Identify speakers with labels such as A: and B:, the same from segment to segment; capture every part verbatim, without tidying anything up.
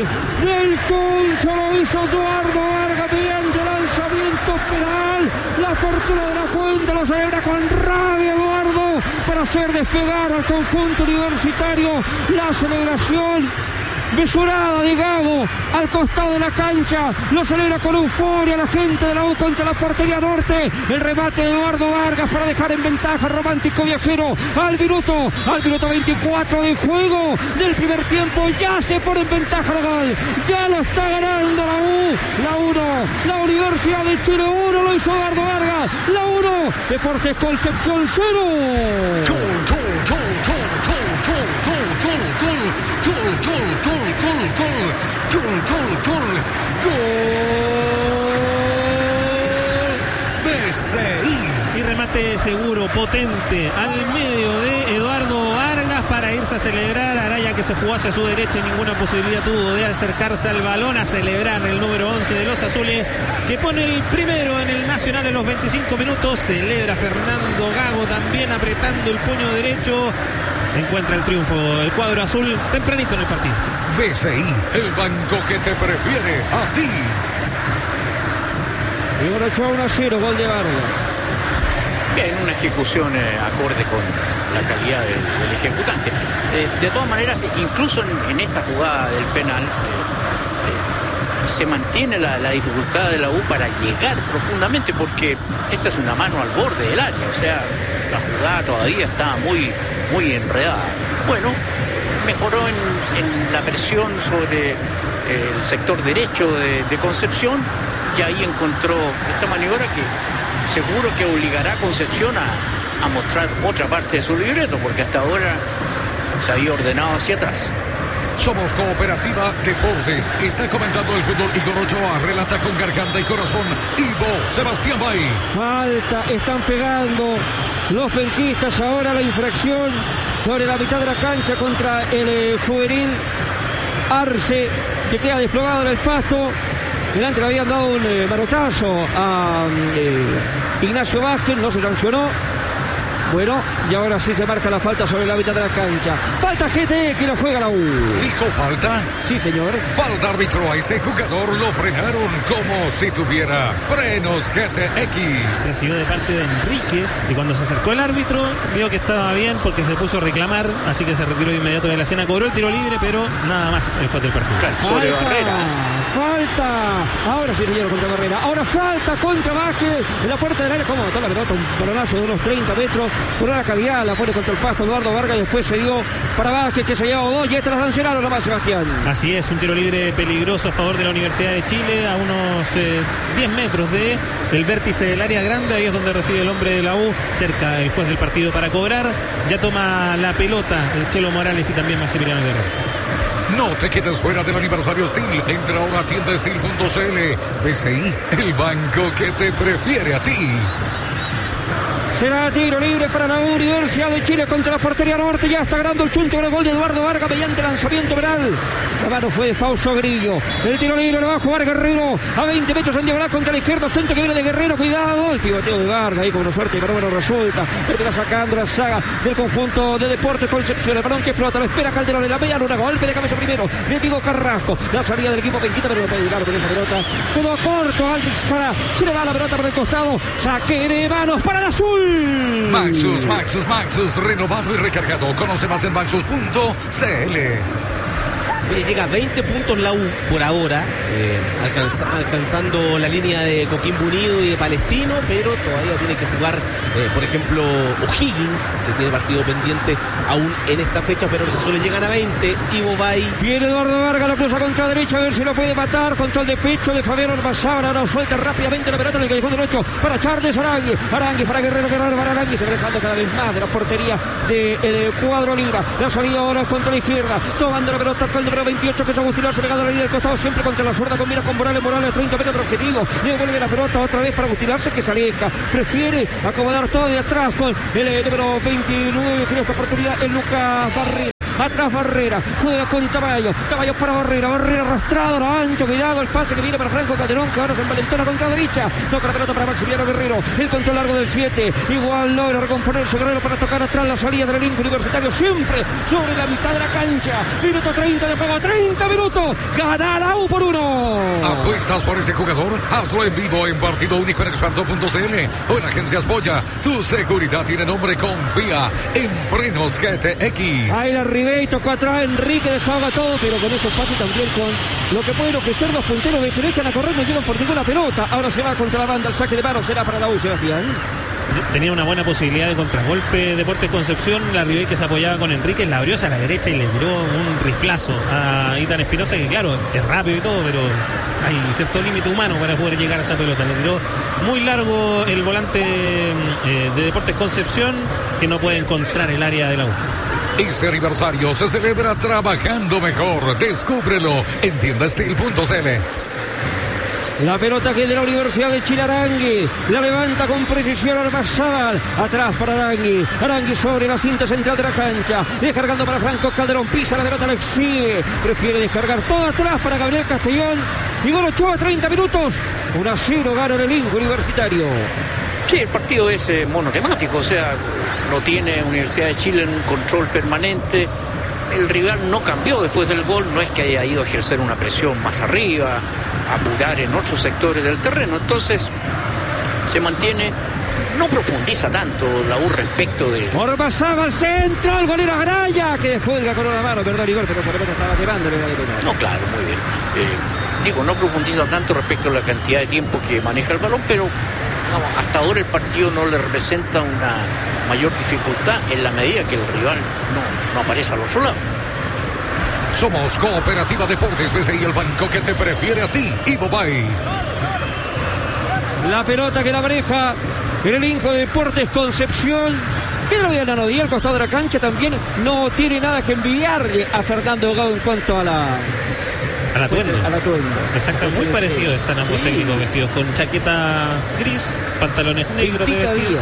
A: gol del Tuncho, lo hizo Eduardo Vargas mediante lanzamiento penal. La apertura de la cuenta lo celebra con rabia Eduardo para hacer despegar al conjunto universitario. La celebración mesurada de Gago al costado de la cancha, lo celebra con euforia la gente de la U contra la portería norte. El remate de Eduardo Vargas para dejar en ventaja Romántico Viajero al minuto, al minuto veinticuatro de juego del primer tiempo. Ya se pone en ventaja Gol, ya lo está ganando la U, la uno, la Universidad de Chile uno, lo hizo Eduardo Vargas, la uno, Deportes Concepción cero.
B: Gol, gol, gol, gol, gol, gol, gol, gol, gol, gol, gol, gol, gol, gol, gol, gol, gol, B C I.
C: Y remate seguro, potente, al medio de Eduardo Vargas para irse a celebrar. Araya, que se jugó hacia su derecha y ninguna posibilidad tuvo de acercarse al balón, a celebrar el número once de los azules, que pone el primero en el Nacional en los veinticinco minutos. Celebra Fernando Gago también apretando el puño derecho. Encuentra el triunfo el cuadro azul tempranito en el partido.
B: B C I, el banco que te prefiere a ti.
A: Y ahora echó uno a cero, gol de Vargas.
D: Bien, una ejecución eh, acorde con la calidad del, del ejecutante. Eh, de todas maneras, incluso en, en esta jugada del penal, eh, eh, se mantiene la, la dificultad de la U para llegar profundamente, porque esta es una mano al borde del área. O sea, la jugada todavía está muy, muy enredada. Bueno, mejoró en, en la presión sobre eh, el sector derecho de, de Concepción, y ahí encontró esta maniobra que seguro que obligará a Concepción a, a mostrar otra parte de su libreto, porque hasta ahora se había ordenado hacia atrás.
B: Somos Cooperativa Deportes. Está comentando el fútbol Igor Ochoa. Relata con garganta y corazón Ivo Sebastián Bay.
A: Falta, están pegando los penquistas. Ahora la infracción sobre la mitad de la cancha contra el eh, juvenil Arce, que queda desplomado en el pasto. Delante le habían dado un eh, manotazo a eh, Ignacio Vázquez, no se sancionó. Bueno, y ahora sí se marca la falta sobre la mitad de la cancha. Falta G T E, que lo juega la U.
B: ¿Dijo falta?
A: Sí, señor.
B: Falta árbitro a ese jugador, lo frenaron como si tuviera frenos G T X.
C: Recibió de parte de Enríquez, y cuando se acercó el árbitro vio que estaba bien porque se puso a reclamar, así que se retiró de inmediato de la escena. Cobró el tiro libre, pero nada más el juez del partido.
D: Claro, sobre
A: Falta,
D: Barrera.
A: falta. Ahora sí, señor, contra Barrera. Ahora falta contra Vázquez en la puerta del área. ¿Cómo botó la pelota? Un balonazo de unos treinta metros. Con una cavidad la pone contra el pasto Eduardo Vargas. Después se dio para Vázquez, que se llevaba dos. Y esta la sancionaron nomás, Sebastián.
C: Así es, un tiro libre peligroso a favor de la Universidad de Chile, a unos eh, diez metros de el vértice del área grande. Ahí es donde recibe el hombre de la U, cerca el juez del partido para cobrar. Ya toma la pelota el Chelo Morales y también Maximiliano Guerrero.
B: No te quedes fuera del aniversario Steel. Entra ahora a tienda steel punto c l. B C I, el banco que te prefiere a ti.
A: Será tiro libre para la Universidad de Chile contra la portería norte. Ya está ganando el Chuncho con el gol de Eduardo Vargas mediante lanzamiento penal. La mano fue de Fausto Grillo. El tiro libre lo va a jugar Guerrero a veinte metros en diagonal contra la izquierda. Centro que viene de Guerrero. Cuidado. El pivoteo de Vargas ahí con una suerte, pero bueno, resulta. Termina sacando la saga del conjunto de Deportes Concepción. El balón que flota. Lo espera Calderón en la media luna. Golpe de cabeza primero de Diego Carrasco. La salida del equipo penquita, pero no puede llegar con esa pelota. Quedó corto Aldrich para. Se le va la pelota por el costado. Saque de manos para el azul.
B: Maxus, Maxus, Maxus, renovado y recargado. Conoce más en maxus punto c l.
E: Llega a veinte puntos la U por ahora, eh, alcanza, alcanzando la línea de Coquimbo Unido y de Palestino, pero todavía tiene que jugar, eh, por ejemplo, O'Higgins, que tiene partido pendiente aún en esta fecha, pero los azules llegan a veinte. Ivo Bay.
A: Viene Eduardo Vargas, lo cruza contra derecha, a ver si lo puede matar. Control de pecho de Fabián Ormazábal, ahora suelta rápidamente la pelota en el callejón derecho para Charles Arangui. Arangui para Guerrero, Guerrero para Arangui, se va dejando cada vez más de la portería del cuadro Libra. La salida ahora es contra la izquierda, tomando la pelota con el número veintiocho, que es Agustín Arce, pegado a la línea del costado, siempre contra la zurda, combina con Morales, Morales a treinta metros de objetivo, devuelve la pelota otra vez para Agustín Arce, que se aleja, prefiere acomodar todo de atrás con el número veintinueve, creo que esta oportunidad es Lucas Barrera. Atrás Barrera, juega con Tamayo. Tamayo para Barrera, Barrera arrastrado, lo ancho, cuidado el pase que viene para Franco Calderón, que ahora se envalentona contra la derecha. Toca la pelota para Maximiliano Guerrero, el control largo del siete. Igual logra recomponerse Guerrero para tocar atrás la salida del elenco universitario, siempre sobre la mitad de la cancha. Minuto treinta de juego, treinta minutos. Gana la U por uno.
B: ¿Apuestas por ese jugador? Hazlo en vivo en partido único en experto punto c l o en Agencias Boya. Tu seguridad tiene nombre, confía en Frenos G T X.
A: Ahí la Ribey tocó atrás, Enrique desahoga todo, pero con esos pases también con lo que pueden ofrecer dos punteros de que le echan a correr, no llevan por ninguna pelota. Ahora se va contra la banda, el saque de mano será para la U, Sebastián.
C: Tenía una buena posibilidad de contragolpe Deportes Concepción. La Ribey, que se apoyaba con Enrique, la abrió hacia la derecha y le tiró un riflazo a Itan Espinosa, que claro, es rápido y todo, pero hay cierto límite humano para poder llegar a esa pelota. Le tiró muy largo el volante eh, de Deportes Concepción, que no puede encontrar el área de la U.
B: Este aniversario se celebra trabajando mejor. Descúbrelo en tienda steel punto c l.
A: La pelota que es de la Universidad de Chile, Arangui. La levanta con precisión Ormazábal. Atrás para Arangui. Arangui sobre la cinta central de la cancha. Descargando para Franco Calderón. Pisa la pelota, la exhibe. Prefiere descargar todo atrás para Gabriel Castellón. Y gol Ochoa, treinta minutos. uno a cero gana el elenco universitario.
D: Sí, el partido es eh, monotemático, o sea, lo tiene Universidad de Chile en un control permanente. El rival no cambió después del gol, no es que haya ido a ejercer una presión más arriba, apurar en otros sectores del terreno. Entonces se mantiene, no profundiza tanto la U respecto de...
A: Ormazábal al centro, el golero Araya, que descuelga con una mano, perdón, Igor, pero esa pelota estaba quemando.
D: No, claro, muy bien. Eh, digo, no profundiza tanto respecto a la cantidad de tiempo que maneja el balón, pero digamos, hasta ahora el partido no le representa una mayor dificultad en la medida que el rival no, no aparece a los lados.
B: Somos Cooperativa Deportes B C I, el banco que te prefiere a ti. Ivo Bay.
A: La pelota que la maneja el elenco de Deportes Concepción. Pedro Villanano Díaz al costado de la cancha también no tiene nada que envidiarle a Fernando Gago en cuanto a la...
C: Al atuendo.
A: Al atuendo.
C: Exacto, muy parecido. Están ambos sí. técnicos vestidos con chaqueta gris, pantalones negros de vestir.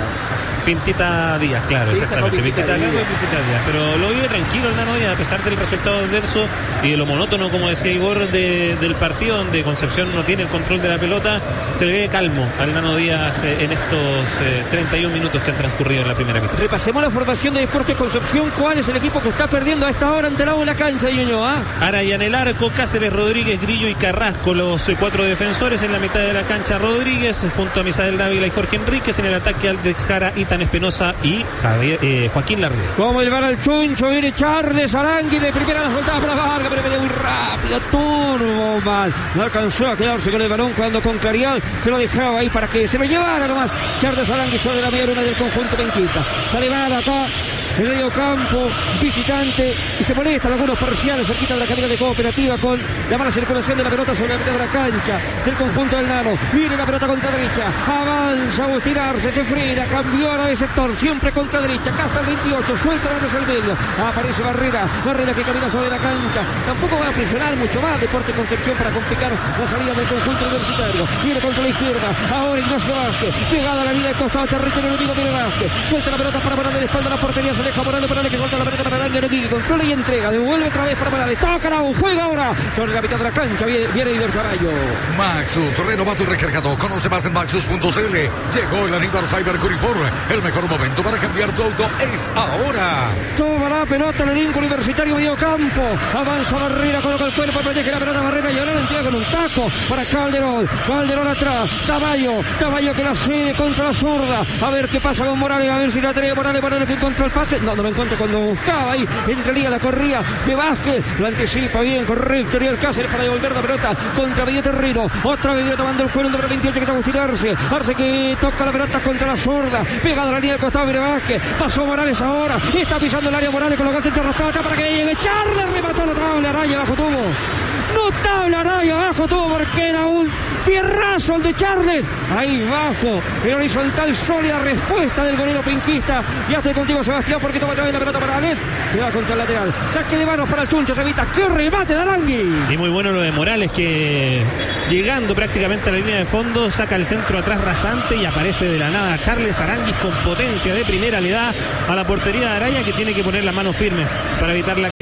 C: Pintita Díaz, claro, sí, exactamente. Pintita Gago y Pintita Díaz. Pero lo vive tranquilo el Nano Díaz, a pesar del resultado adverso y de lo monótono, como decía Igor, de, del partido, donde Concepción no tiene el control de la pelota. Se le ve calmo al Nano Díaz eh, en estos eh, treinta y un minutos que han transcurrido en la primera mitad.
A: Repasemos la formación de Deportes Concepción. ¿Cuál es el equipo que está perdiendo a esta hora ante la U en la cancha, Ñuñoa?
C: Araya en el arco, Cáceres, Rodríguez, Grillo y Carrasco, los eh, cuatro defensores. En la mitad de la cancha, Rodríguez, junto a Misael Dávila y Jorge Enríquez. En el ataque, Alex Jara, Itan Espinosa y Javier, eh, Joaquín Larrié.
A: Como el bar al chuncho, viene Charles Arangui de primera, la soltada para Vargas, pero viene muy rápido, turbo mal. No alcanzó a quedarse con el balón cuando con claridad se lo dejaba ahí para que se lo llevara nomás. Charles Arangui sobre la media del conjunto penquista. Sale mal acá. El medio campo, visitante, y se molestan algunos parciales cerquita de la cabina de Cooperativa con la mala circulación de la pelota sobre la mitad de la cancha del conjunto del Nano. Viene la pelota contra derecha, avanza a estirarse, se frena, cambió ahora de sector, siempre contra derecha, acá hasta el veintiocho, suelta la mesa al medio, aparece Barrera, Barrera que camina sobre la cancha, tampoco va a presionar mucho más Deportes Concepción para complicar la salida del conjunto universitario. Viene contra la izquierda, ahora Ignacio Vázquez, pegada a la línea de costado, territorio enemigo, viene Vázquez, suelta la pelota para pararle de espalda a la portería, se deja Morales, Morales que suelta la pelota para Arangui, que controla y entrega, devuelve otra vez para Morales, toca la U, juega ahora sobre la mitad de la cancha, viene, viene Ider Caballo.
B: Maxus, renovado y recargado, conoce más en maxus punto c l. Llegó el aniversario Curifor, el mejor momento para cambiar tu auto es ahora.
A: Toma la pelota el elenco universitario, medio campo, avanza Barrera, coloca el cuerpo, protege la pelota Barrera y ahora la entrega con un taco para Calderón, Calderón atrás, Tamayo, Tamayo que la cede contra la zurda, a ver qué pasa con Morales, a ver si la trae Morales, Morales que encontró el pase, no, no lo encuentra cuando buscaba ahí, entraría la corría de Vázquez, lo anticipa bien, correcto, Ariel Cáceres para devolver la pelota contra Medio Terreno, otra vez tomando el cuero el número veintiocho que está buscando Arce, Arce que toca la pelota contra la zurda, pegada a la línea del costado, viene Vázquez, pasó Morales ahora, está pisando el área Morales, coloca el centro arrastrado para que llegue Charles, remató la tabla, Araya bajo tubo, notable Araya bajo tubo porque era un fierrazo el de Charles, ahí bajo, en horizontal, sólida respuesta del golero penquista, ya estoy contigo Sebastián porque toma otra vez la pelota para Alex, se va contra el lateral, saque de manos para el Chuncho, se evita, qué remate de Arangui.
C: Y muy bueno lo de Morales que llegando prácticamente a la línea de fondo, saca el centro atrás rasante y aparece de la nada Charles Aránguiz con potencia de primera, le da a la portería de Araya que tiene que poner las manos firmes para evitar la caída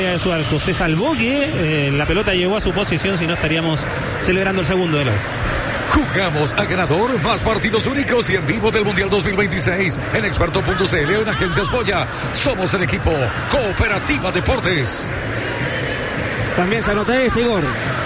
C: cerca de su arco. Se salvó que eh, la pelota llegó a su posición, si no estaríamos celebrando el segundo de la U.
B: Jugamos a ganador, más partidos únicos y en vivo del Mundial dos mil veintiséis en experto punto c l o en Agencias Polla. Somos el equipo Cooperativa Deportes.
A: También se anota este, Igor.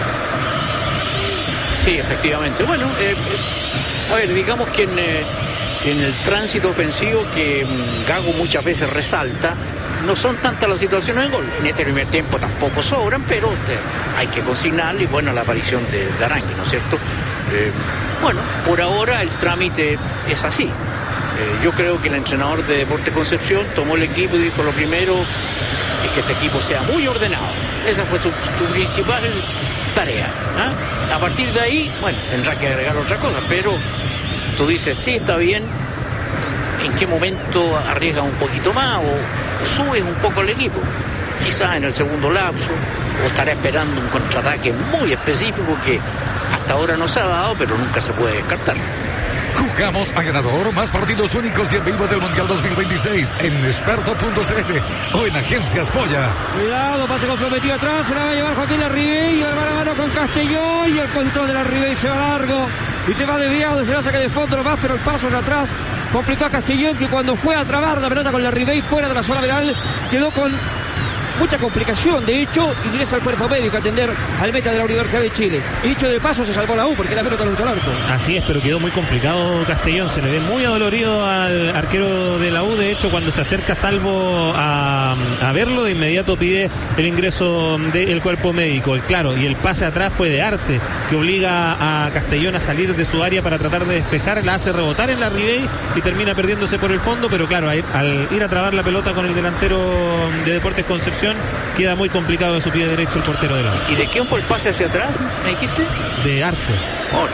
D: Sí, efectivamente. Bueno, eh, eh, a ver, digamos que en, eh, en el tránsito ofensivo que um, Gago muchas veces resalta, no son tantas las situaciones de gol. En este primer tiempo tampoco sobran, pero eh, hay que consignarle y bueno, la aparición de, de Arangui, ¿no es cierto? Eh, bueno, por ahora el trámite es así. Eh, yo creo que el entrenador de Deportes Concepción tomó el equipo y dijo: lo primero es que este equipo sea muy ordenado. Esa fue su, su principal tarea, ¿eh? A partir de ahí, bueno, tendrá que agregar otra cosa, pero tú dices, sí, está bien. ¿En qué momento arriesga un poquito más o subes un poco el equipo? Quizás en el segundo lapso, o estará esperando un contraataque muy específico que hasta ahora no se ha dado, pero nunca se puede descartar.
B: Jugamos a ganador, más partidos únicos y en vivo del Mundial dos mil veintiséis en experto punto c l o en Agencias Polla.
A: Cuidado, pase comprometido atrás, se la va a llevar Joaquín Larribey, y va mano a mano con Castellón, y el control de Larribey se va largo, y se va desviado, se la saca de fondo nomás, pero el paso es atrás. Complicó a Castellón, que cuando fue a trabar la pelota con Larribey fuera de la zona penal, quedó con mucha complicación. De hecho, ingresa al cuerpo médico a atender al meta de la Universidad de Chile. Y dicho de paso, se salvó la U porque la pelota no entró al arco.
C: Así es, pero quedó muy complicado Castellón. Se le ve muy adolorido al arquero de la U. De hecho, cuando se acerca Salvo a, a verlo, de inmediato pide el ingreso del cuerpo médico. El claro, y el pase atrás fue de Arce, que obliga a Castellón a salir de su área para tratar de despejar. La hace rebotar en la Ribey y termina perdiéndose por el fondo. Pero claro, al ir a trabar la pelota con el delantero de Deportes Concepción, queda muy complicado de su pie derecho el portero de la U.
D: ¿Y de quién fue el pase hacia atrás, me dijiste?
C: De Arce.
D: Oh,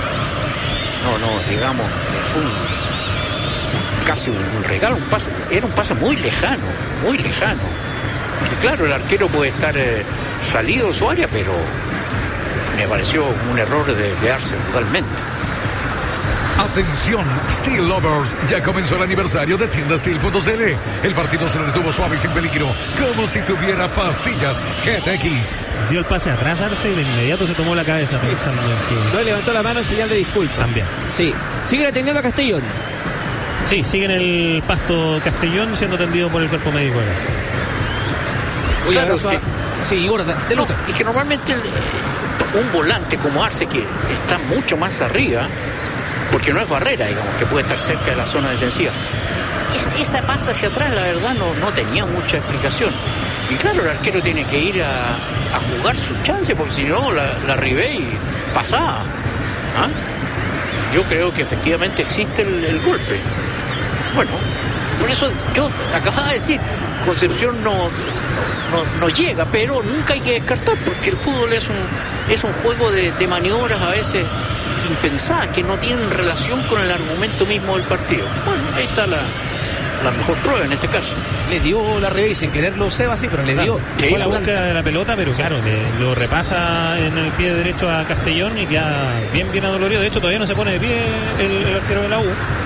D: no, no, digamos, fue un, casi un regalo, un pase, era un pase muy lejano, muy lejano. Y claro, el arquero puede estar eh, salido de su área, pero me pareció un error de, de Arce totalmente.
B: Atención, Steel Lovers, ya comenzó el aniversario de tienda steel punto c l. El partido se detuvo suave y sin peligro, como si tuviera pastillas G T X.
C: Dio el pase atrás Arce y de inmediato se tomó la cabeza pensando en que...
A: No levantó la mano, señal de disculpa.
C: También.
A: Sí. Sigue atendiendo a Castellón.
C: Sí, sigue en el pasto Castellón siendo atendido por el cuerpo médico.
E: Oye,
D: Claro,
E: abrazo a-
D: sí.
E: Sí, Igor, de
D: No,
E: nota.
D: y que normalmente el, eh, un volante como Arce, que está mucho más arriba, porque no es barrera, digamos, que puede estar cerca de la zona defensiva. Es- esa pasa hacia atrás, la verdad, no, no tenía mucha explicación. Y claro, el arquero tiene que ir a, a jugar sus chances, porque si no, la, la Ribey pasaba. ¿Ah? Yo creo que efectivamente existe el, el golpe. Bueno, por eso yo acababa de decir, Concepción no, no, no llega, pero nunca hay que descartar, porque el fútbol es un, es un juego de, de maniobras a veces impensadas, que no tienen relación con el argumento mismo del partido. Bueno, ahí está la, la mejor prueba en este caso.
E: Le dio la Ribey sin quererlo Seba, sí, pero le dio.
D: Sí,
C: Fue la
D: la
C: búsqueda de la pelota, pero claro, le, lo repasa en el pie derecho a Castellón y queda bien, bien adolorido. De hecho, todavía no se pone de pie el, el arquero de la U.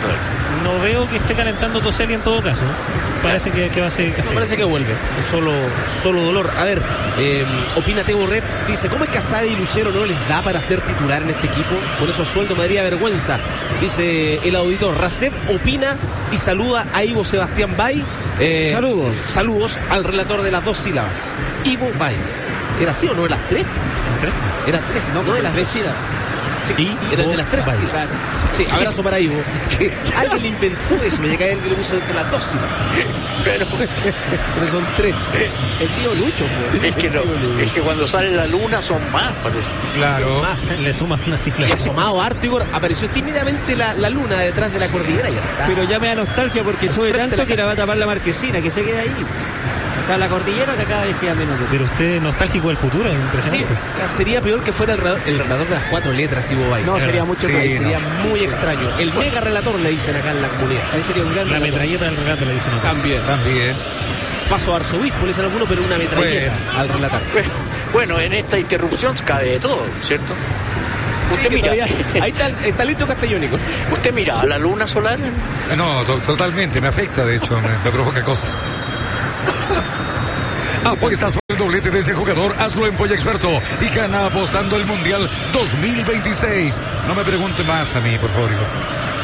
C: No veo que esté calentando Toselli en todo caso. Parece que, que va a ser
E: Me
C: Castellón.
E: parece que vuelve. Es solo, solo dolor. A ver, eh, opina Tebo Reds. Dice, ¿cómo es que a Sade y Lucero no les da para ser titular en este equipo? Con esos sueldos me daría vergüenza. Dice el auditor. Racep opina y saluda a Ivo Sebastián Bay. Eh,
A: Saludos.
E: Saludos al relator de las dos sílabas. Ivo Bay. ¿Era así o no? ¿De las tres?
C: ¿Tres?
E: Era tres, no, de las
A: tres
E: dos.
A: sílabas.
E: Sí,
C: Y
E: era de
C: Ivo
E: las tres
C: Bay.
E: sílabas. Sí, abrazo para Ivo. Que alguien le inventó eso, me llega él que lo puso de las dos sílabas.
D: Pero
E: Pero son tres.
A: El tío Lucho fue.
D: es que, no, es que cuando sale la luna son más, parece.
B: Claro.
E: Más.
C: Le suman una
E: Y
C: sigla.
E: asomado harto, Igor, apareció tímidamente la, la luna detrás de la cordillera y ya está.
A: Pero ya me da nostalgia porque
E: Al
A: sube
E: frente de
A: tanto
E: la
A: que la
E: casa.
A: va a tapar la marquesina, que se queda ahí. Está la cordillera que cada vez queda menos.
C: Pero usted es nostálgico del futuro, es
E: Sí,
C: impresionante.
E: sería peor que fuera el, re- el relator de las cuatro letras, Ivo Bay.
A: No, sería mucho
B: Sí,
A: más.
E: Ahí sería
B: no.
E: muy extraño. El mega relator le dicen acá en la comunidad.
A: Ahí sería un gran
C: La
A: relator.
C: metralleta del relato le dicen acá.
E: También.
B: También.
E: Paso a arzobispo, le dicen algunos, pero una metralleta al relatar.
D: Pero, bueno, en esta interrupción cabe de todo, ¿cierto? Usted
E: Sí, que
D: mira,
E: todavía- ahí está, el- está listo Castellónico.
D: usted mira la luna solar.
B: No, to- totalmente, me afecta, de hecho, me, me provoca cosas. Apuestas por el doblete de ese jugador, hazlo en Polla Experto y gana apostando el Mundial dos mil veintiséis. No me pregunte más a mí, por favor, hijo.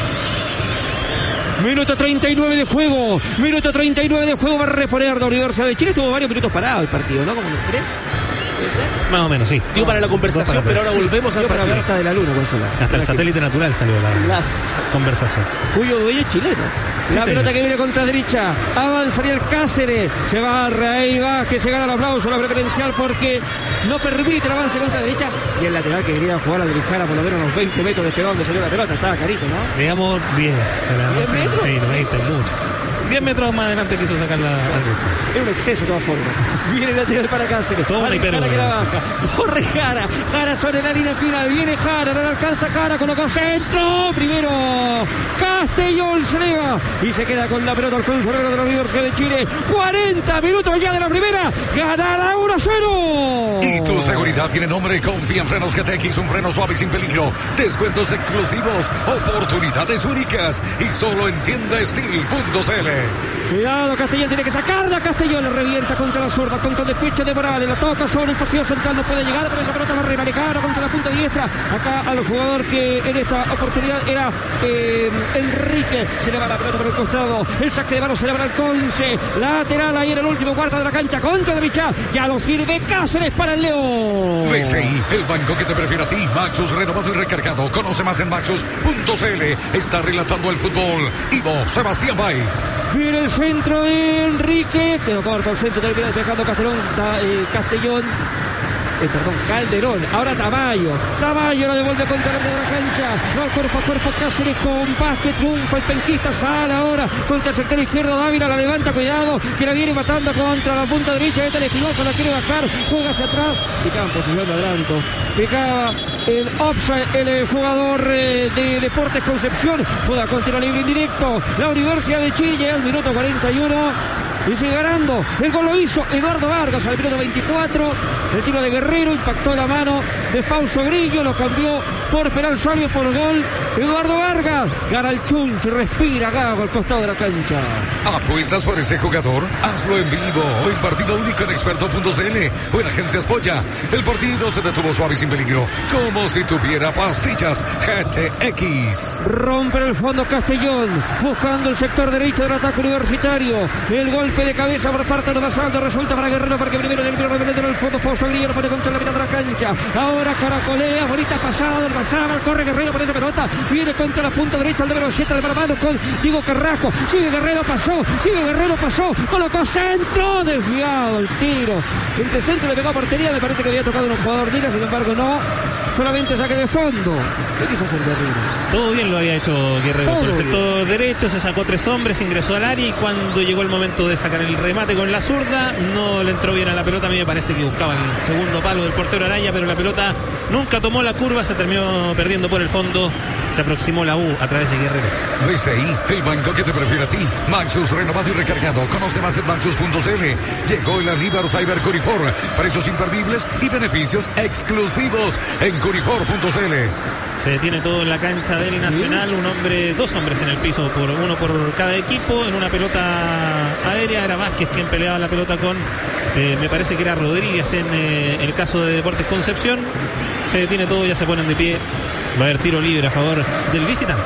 A: Minuto treinta y nueve de juego. Minuto treinta y nueve de juego. Va a reponer la Universidad de Chile. Estuvo varios minutos parado el partido, ¿no? Como unos tres.
C: Más o menos, sí.
E: Dio para la conversación, pero ahora volvemos al partido.
A: Hasta de la luna, Gonzalo.
C: Hasta el satélite natural salió la, la conversación.
A: Cuyo dueño es chileno.
C: Sí,
A: la
C: señor.
A: pelota que viene contra derecha. Avanzaría el Cáceres. Se barra ahí va, que se gana el aplauso, la preferencial porque no permite el avance contra derecha. Y el lateral que quería jugar a Drijara por lo menos unos veinte metros despegado donde salió la pelota. Estaba carito, ¿no?
C: Digamos diez.
A: ¿diez metros?
C: Sí, veinte, mucho. diez metros más adelante quiso sacarla al grupo.
A: Es un exceso de todas formas. Viene el lateral para Cáceres.
C: Todo
A: Para
C: una hiper-
A: Jara que la baja. Corre Jara. Jara sobre la línea final. Viene Jara. No le alcanza Jara. Colocó centro. Primero Castellón se eleva. Y se queda con la pelota al conservador de la Universidad de Chile. cuarenta minutos ya de la primera. Ganará uno a cero.
B: Y tu seguridad tiene nombre. Confía en Frenos G T X, un freno suave y sin peligro. Descuentos exclusivos, oportunidades únicas y solo en tienda steel punto c l.
A: Cuidado, Castellón tiene que sacarla. Castellón le revienta contra la zurda, contra el despecho de Morales. La toca sobre el pasillo central, no puede llegar, pero esa pelota va a remarcar contra la punta diestra. Acá al jugador que en esta oportunidad era eh, Enrique. Se le va la pelota por el costado. El saque de mano se le va al Conce. Lateral ahí en el último cuarto de la cancha. Contra derecha. Ya lo sirve Cáceres para el León.
B: B C I, el banco que te prefiere a ti. Maxus renovado y recargado. Conoce más en maxus punto c l. Está relatando el fútbol Ivo Sebastián Bay.
A: Viene el centro de Enrique. Quedó corto el centro, termina despejando Castellón. Ta, eh, Castellón. Eh, perdón, Calderón. Ahora Tamayo. Tamayo la devuelve contra la de la cancha. No al cuerpo a cuerpo Cáceres con Vázquez. Triunfa el penquista. Sale ahora contra el sector izquierdo. Dávila la levanta. Cuidado que la viene matando contra la punta derecha. Eta el Espinosa la quiere bajar. Juega hacia atrás. Picaba en posición de adelanto. Picaba el offside el eh, jugador eh, de Deportes Concepción. Juega contra libre indirecto. La Universidad de Chile llega al minuto cuarenta y uno. Y sigue ganando. El gol lo hizo Eduardo Vargas al minuto veinticuatro. El tiro de Guerrero impactó la mano de Fausto Grillo. Lo cambió por penal Suárez por gol. Eduardo Vargas gana el Chunch. Respira acá al costado de la cancha.
B: ¿Apuestas por ese jugador? Hazlo en vivo o en partido único en experto punto c l o en Agencias Polla. El partido se detuvo suave y sin peligro, como si tuviera pastillas G T X.
A: Rompe el fondo Castellón, buscando el sector derecho del ataque universitario. El golpe de cabeza por parte de Basaldo resulta para Guerrero, porque primero el primero en el fondo Fausto Grillo lo pone contra la mitad de la cancha. Ahora caracolea, bonita pasada del Basábal, corre Guerrero por esa pelota, viene contra la punta derecha el número siete, el mano con Diego Carrasco. Sigue Guerrero, pasó, sigue Guerrero, pasó, colocó centro, desviado el tiro. Entre centro le pegó a portería, me parece que había tocado un jugador Nira, sin embargo no. Solamente saque de fondo. ¿Qué quiso hacer Guerrero?
C: Todo bien lo había hecho Guerrero.
A: Todo
C: Por el
A: bien.
C: sector derecho se sacó tres hombres, ingresó al área y cuando llegó el momento de sacar el remate con la zurda, no le entró bien a la pelota. A mí me parece que buscaba el segundo palo del portero Araya, pero la pelota nunca tomó la curva, se terminó perdiendo por el fondo. Se aproximó la U a través de Guerrero.
B: B C I, el banco que te prefiere a ti. Maxus renovado y recargado. Conoce más en maxus punto c l. Llegó el Aniver Cyber Curifor. Precios imperdibles y beneficios exclusivos en curifor punto c l.
C: Se detiene todo en la cancha del Nacional, un hombre, dos hombres en el piso, por uno por cada equipo, en una pelota aérea. Era Vázquez quien peleaba la pelota con, eh, me parece que era Rodríguez en eh, el caso de Deportes Concepción. Se detiene todo, ya se ponen de pie. Va a haber tiro libre a favor del visitante.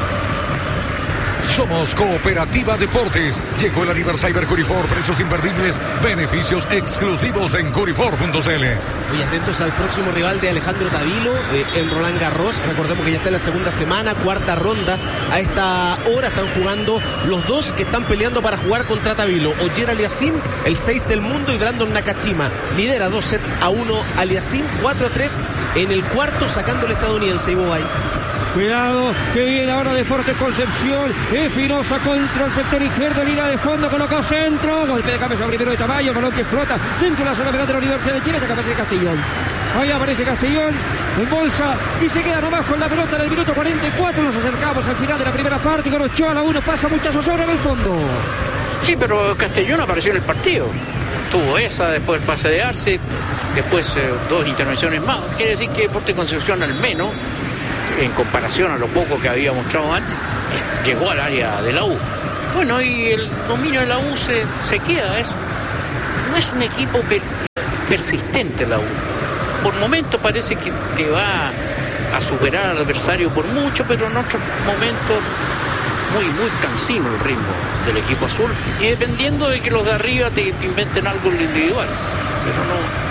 B: Somos Cooperativa Deportes. Llegó el aniversario Cyber Curifor. Precios imperdibles, beneficios exclusivos en curifor punto c l.
E: Muy atentos al próximo rival de Alejandro Tavilo eh, en Roland Garros. Recordemos que ya está en la segunda semana, cuarta ronda. A esta hora están jugando los dos que están peleando para jugar contra Tavilo. Oyer Aliasim, el seis del mundo, y Brandon Nakashima. Lidera dos sets a uno Aliasim, cuatro a tres en el cuarto, sacando el estadounidense Ivo Bay.
A: Cuidado, que viene ahora Deportes Concepción. Espinosa contra el sector izquierdo, línea de fondo, colocó centro. Golpe de cabeza primero de Tamayo, balón que flota dentro de la zona penal de la Universidad de Chile. Hasta que aparece Castellón. Ahí aparece Castellón en bolsa y se queda nomás con la pelota en el minuto cuarenta y cuatro. Nos acercamos al final de la primera parte y con Ochoa a la uno pasa mucha zozobra en el fondo.
D: Sí, pero Castellón apareció en el partido. Tuvo esa, después el pase de Arce, después eh, dos intervenciones más. Quiere decir que Deportes Concepción, al menos, en comparación a lo poco que había mostrado antes, llegó al área de la U. Bueno, y el dominio de la U se, se queda, es no es un equipo per, persistente la U. Por momentos parece que, que va a superar al adversario por mucho, pero en otros momentos muy, muy cansino el ritmo del equipo azul, y dependiendo de que los de arriba te, te inventen algo en lo individual. Pero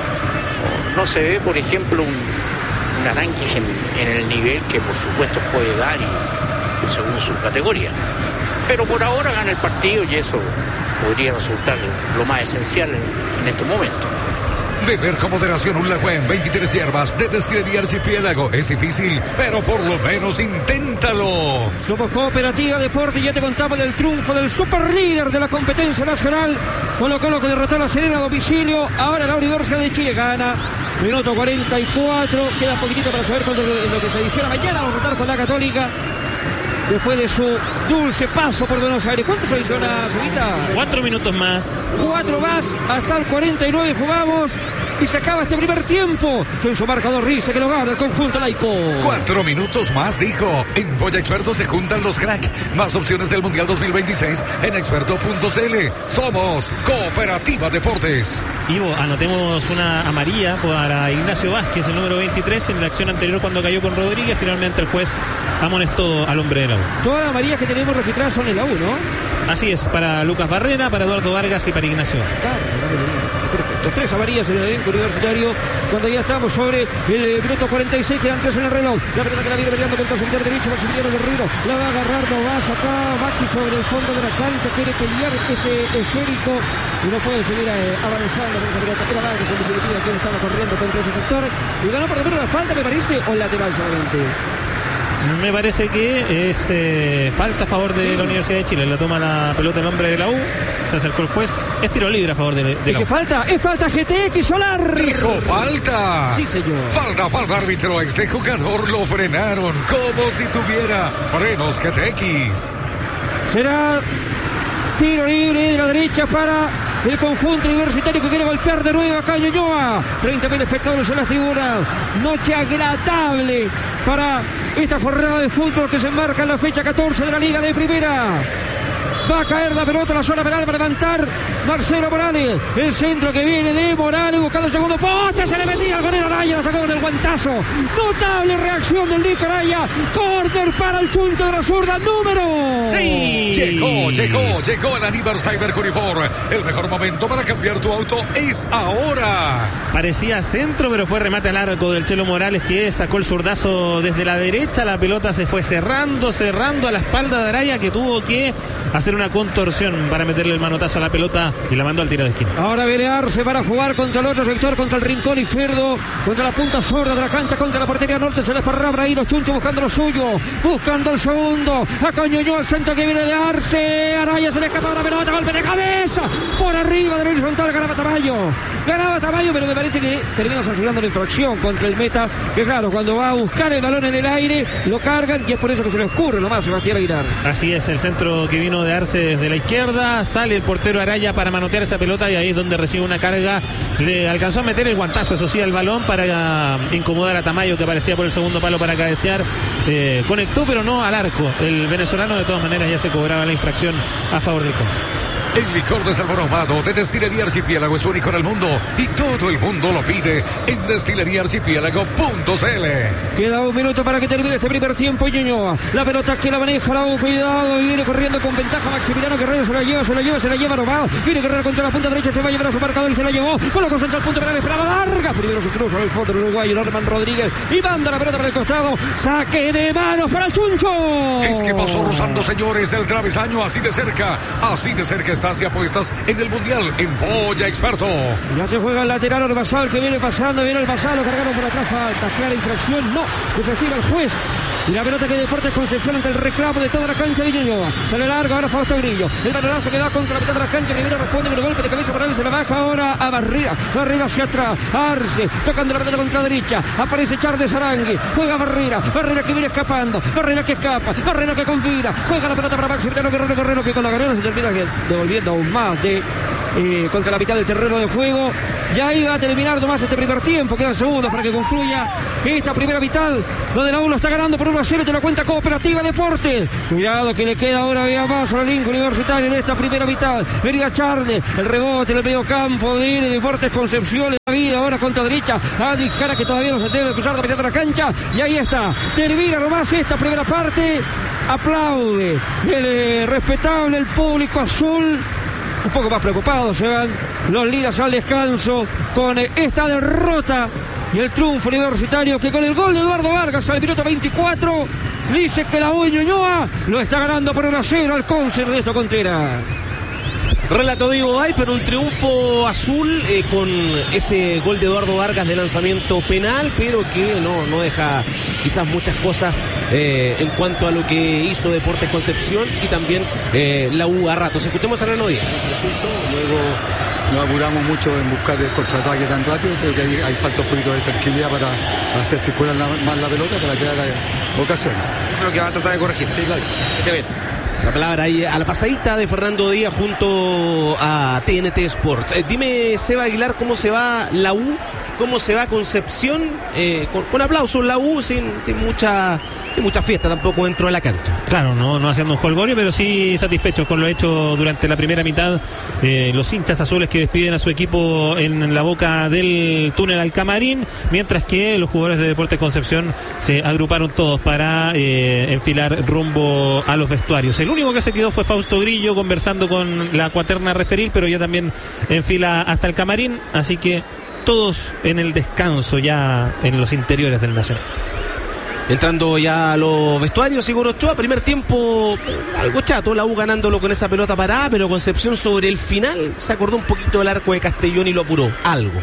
D: no, no, no se ve, por ejemplo, un, un arranque en, en el nivel que por supuesto puede dar y según su categoría. Pero por ahora gana el partido y eso podría resultar lo más esencial en, en estos momentos.
B: Beber con moderación un Lagüen veintitrés hierbas de Destilería Archipiélago. Es difícil, pero por lo menos inténtalo.
A: Somos Cooperativa Deporte y ya te contamos del triunfo del superlíder de la competencia nacional. Colo Colo que derrotó a La Serena a domicilio. Ahora la Universidad de Chile gana. Minuto cuarenta y cuatro. Queda poquitito para saber cuándo lo que se adiciona. Mañana vamos a rotar con la Católica. Después de su dulce paso por Buenos Aires. ¿Cuánto se adiciona, Cevita?
C: Cuatro minutos más.
A: Cuatro más. Hasta el cuarenta y nueve jugamos. Y se acaba este primer tiempo. Que en su marcador dice que lo gana el conjunto laico.
B: Cuatro minutos más, dijo. En Boya Experto se juntan los crack. Más opciones del Mundial dos mil veintiséis en experto punto c l. Somos Cooperativa Deportes.
C: Ivo, anotemos una amarilla para Ignacio Vázquez, el número veintitrés, en la acción anterior cuando cayó con Rodríguez. Finalmente el juez amonestó al hombre de la U.
A: Todas las amarillas que tenemos registradas son en la U, ¿no?
C: Así es, para Lucas Barrera, para Eduardo Vargas y para Ignacio Vázquez.
A: Perfecto, tres amarillas en el elenco universitario cuando ya estamos sobre el eh, minuto cuarenta y seis, quedan tres en el reloj. La pelota que la viene peleando contra el sector derecho, Maximiliano Guerrero la va a agarrar, no va a sacar Maxi sobre el fondo de la cancha, quiere pelear ese esférico y no puede seguir eh, avanzando con esa pelota. Era Vargas en definitiva quien estaba corriendo contra ese sector y ganó por lo menos la falta, me parece, o el lateral solamente.
C: Me parece que es eh, falta a favor de la Universidad de Chile. La toma la pelota el hombre de la U. Se acercó el juez. Es tiro libre a favor de, de la U.
A: Dice falta, es falta G T X Solar.
B: Dijo falta.
A: Sí, señor.
B: Falta, falta, árbitro. Ese jugador lo frenaron como si tuviera frenos G T X.
A: Será tiro libre de la derecha para el conjunto universitario que quiere golpear de nuevo acá Ñuñoa. treinta mil espectadores en las tribunas. Noche agradable para esta jornada de fútbol que se enmarca en la fecha catorce de la Liga de Primera. Va a caer la pelota en la zona penal para levantar Marcelo Morales. El centro que viene de Morales buscando el segundo poste. Se le metía al golero Araya. Lo sacó con el guantazo. Notable reacción del Nico Araya. Córner para el chuncho de la zurda. Número.
C: Sí.
B: Llegó, llegó, llegó el aniversario Curifor. El mejor momento para cambiar tu auto es ahora.
C: Parecía centro, pero fue remate al arco del Chelo Morales, que sacó el zurdazo desde la derecha. La pelota se fue cerrando, cerrando a la espalda de Araya, que tuvo que hacer una contorsión para meterle el manotazo a la pelota y la mandó al tiro de esquina.
A: Ahora viene Arce para jugar contra el otro sector, contra el rincón izquierdo, contra la punta sorda de la cancha, contra la portería norte. Se les parrabra ahí los chunchos buscando lo suyo, buscando el segundo. Acá Ñuñoa, el centro que viene de Arce. Araya se le escapa la pelota, golpe de cabeza por arriba del horizontal. Ganaba Tamayo, ganaba Tamayo, pero me parece que termina sancionando la infracción contra el meta, que claro, cuando va a buscar el balón en el aire lo cargan y es por eso que se le ocurre nomás Sebastián Aguilar.
C: Así es, el centro que vino de Arce desde la izquierda, sale el portero Araya para manotear esa pelota y ahí es donde recibe una carga. Le alcanzó a meter el guantazo, eso sí, al balón para incomodar a Tamayo, que aparecía por el segundo palo para cabecear. Eh, conectó pero no al arco. El venezolano de todas maneras ya se cobraba la infracción a favor del Conce.
B: El licor de sabor ahumado de Destilería Archipiélago es único en el mundo y todo el mundo lo pide en destilería archipiélago punto c l.
A: Queda un minuto para que termine este primer tiempo. Ñuñoa, la pelota que la maneja la U, cuidado, y viene corriendo con ventaja Maximiliano Guerrero, se la lleva, se la lleva, se la lleva nomás. Viene Guerrero contra la punta derecha, se va a llevar a su marcador y se la llevó. Colocó centro al punto penal, esperaba Vargas. Primero se cruza en el fondo del uruguayo Norman Rodríguez y manda la pelota para el costado. Saque de manos para el chuncho.
B: Es que pasó rozando, señores, el travesaño así de cerca. Así de cerca está, si apuestas en el Mundial en Boya Experto.
A: Ya se juega el lateral Orbazal que viene pasando, viene el Basal, lo cargaron por atrás, falta, clara infracción, no, desestima el juez. Y la pelota que Deportes Concepción ante el reclamo de toda la cancha de Ñuñoa. Sale largo ahora Fausto Grillo. El balonazo que va contra la mitad de la cancha. Primero responde con el golpe de cabeza Morales. Se la baja ahora a Barrera. Barrera hacia atrás. Arce. Tocando la pelota contra la derecha. Aparece Charles Arangui. Juega Barrera. Barrera que viene escapando. Barrera que escapa. Barrera que convida. Juega la pelota para Maximiliano Guerrero. Guerrero que con la Guerrero se termina devolviendo aún más de eh, contra la mitad del terreno de juego. Ya iba a terminar nomás este primer tiempo, quedan segundos para que concluya esta primera mitad, donde la uno está ganando por uno a cero, te la cuenta Cooperativa Deportes. Cuidado que le queda ahora vía más a la Link Universitario en esta primera mitad. Venía Charles, el rebote en el medio campo de Deportes Concepción, la vida ahora contra derecha, Adix Cara que todavía no se debe cruzar la mitad de la cancha, y ahí está, termina nomás esta primera parte. Aplaude el eh, respetable, el público azul. Un poco más preocupados se van los lilas al descanso con eh, esta derrota y el triunfo universitario, que con el gol de Eduardo Vargas al minuto veinticuatro dice que la U Ñuñoa lo está ganando por uno a cero al Concert de esto Contreras.
E: Relato Diego Bay, pero un triunfo azul eh, con ese gol de Eduardo Vargas de lanzamiento penal, pero que no, no deja quizás muchas cosas eh, en cuanto a lo que hizo Deportes Concepción y también eh, la U a ratos. Escuchemos a Reno Díaz.
F: Preciso, luego no apuramos mucho en buscar el contraataque tan rápido, creo que hay, hay falta un poquito de tranquilidad para hacer circular la, más la pelota para crear ocasiones.
E: Eso es lo que va a tratar de corregir.
F: Sí, claro.
E: Está bien. La palabra ahí a la pasadita de Fernando Díaz junto a T N T Sports. Eh, dime, Seba Aguilar, cómo se va la U, cómo se va Concepción, eh, con, con aplausos la U, sin, sin mucha sin mucha fiesta tampoco dentro de la cancha.
C: Claro, no, no haciendo un jolgorio, pero sí satisfechos con lo hecho durante la primera mitad. Eh, los hinchas azules que despiden a su equipo en la boca del túnel al camarín, mientras que los jugadores de Deportes Concepción se agruparon todos para eh, enfilar rumbo a los vestuarios. El único que se quedó fue Fausto Grillo conversando con la cuaterna referil, pero ya también en fila hasta el camarín, así que todos en el descanso ya en los interiores del Nacional.
E: Entrando ya a los vestuarios, Igor Ochoa, primer tiempo algo chato, la U ganándolo con esa pelota parada, pero Concepción sobre el final se acordó un poquito del arco de Castellón y lo apuró, algo.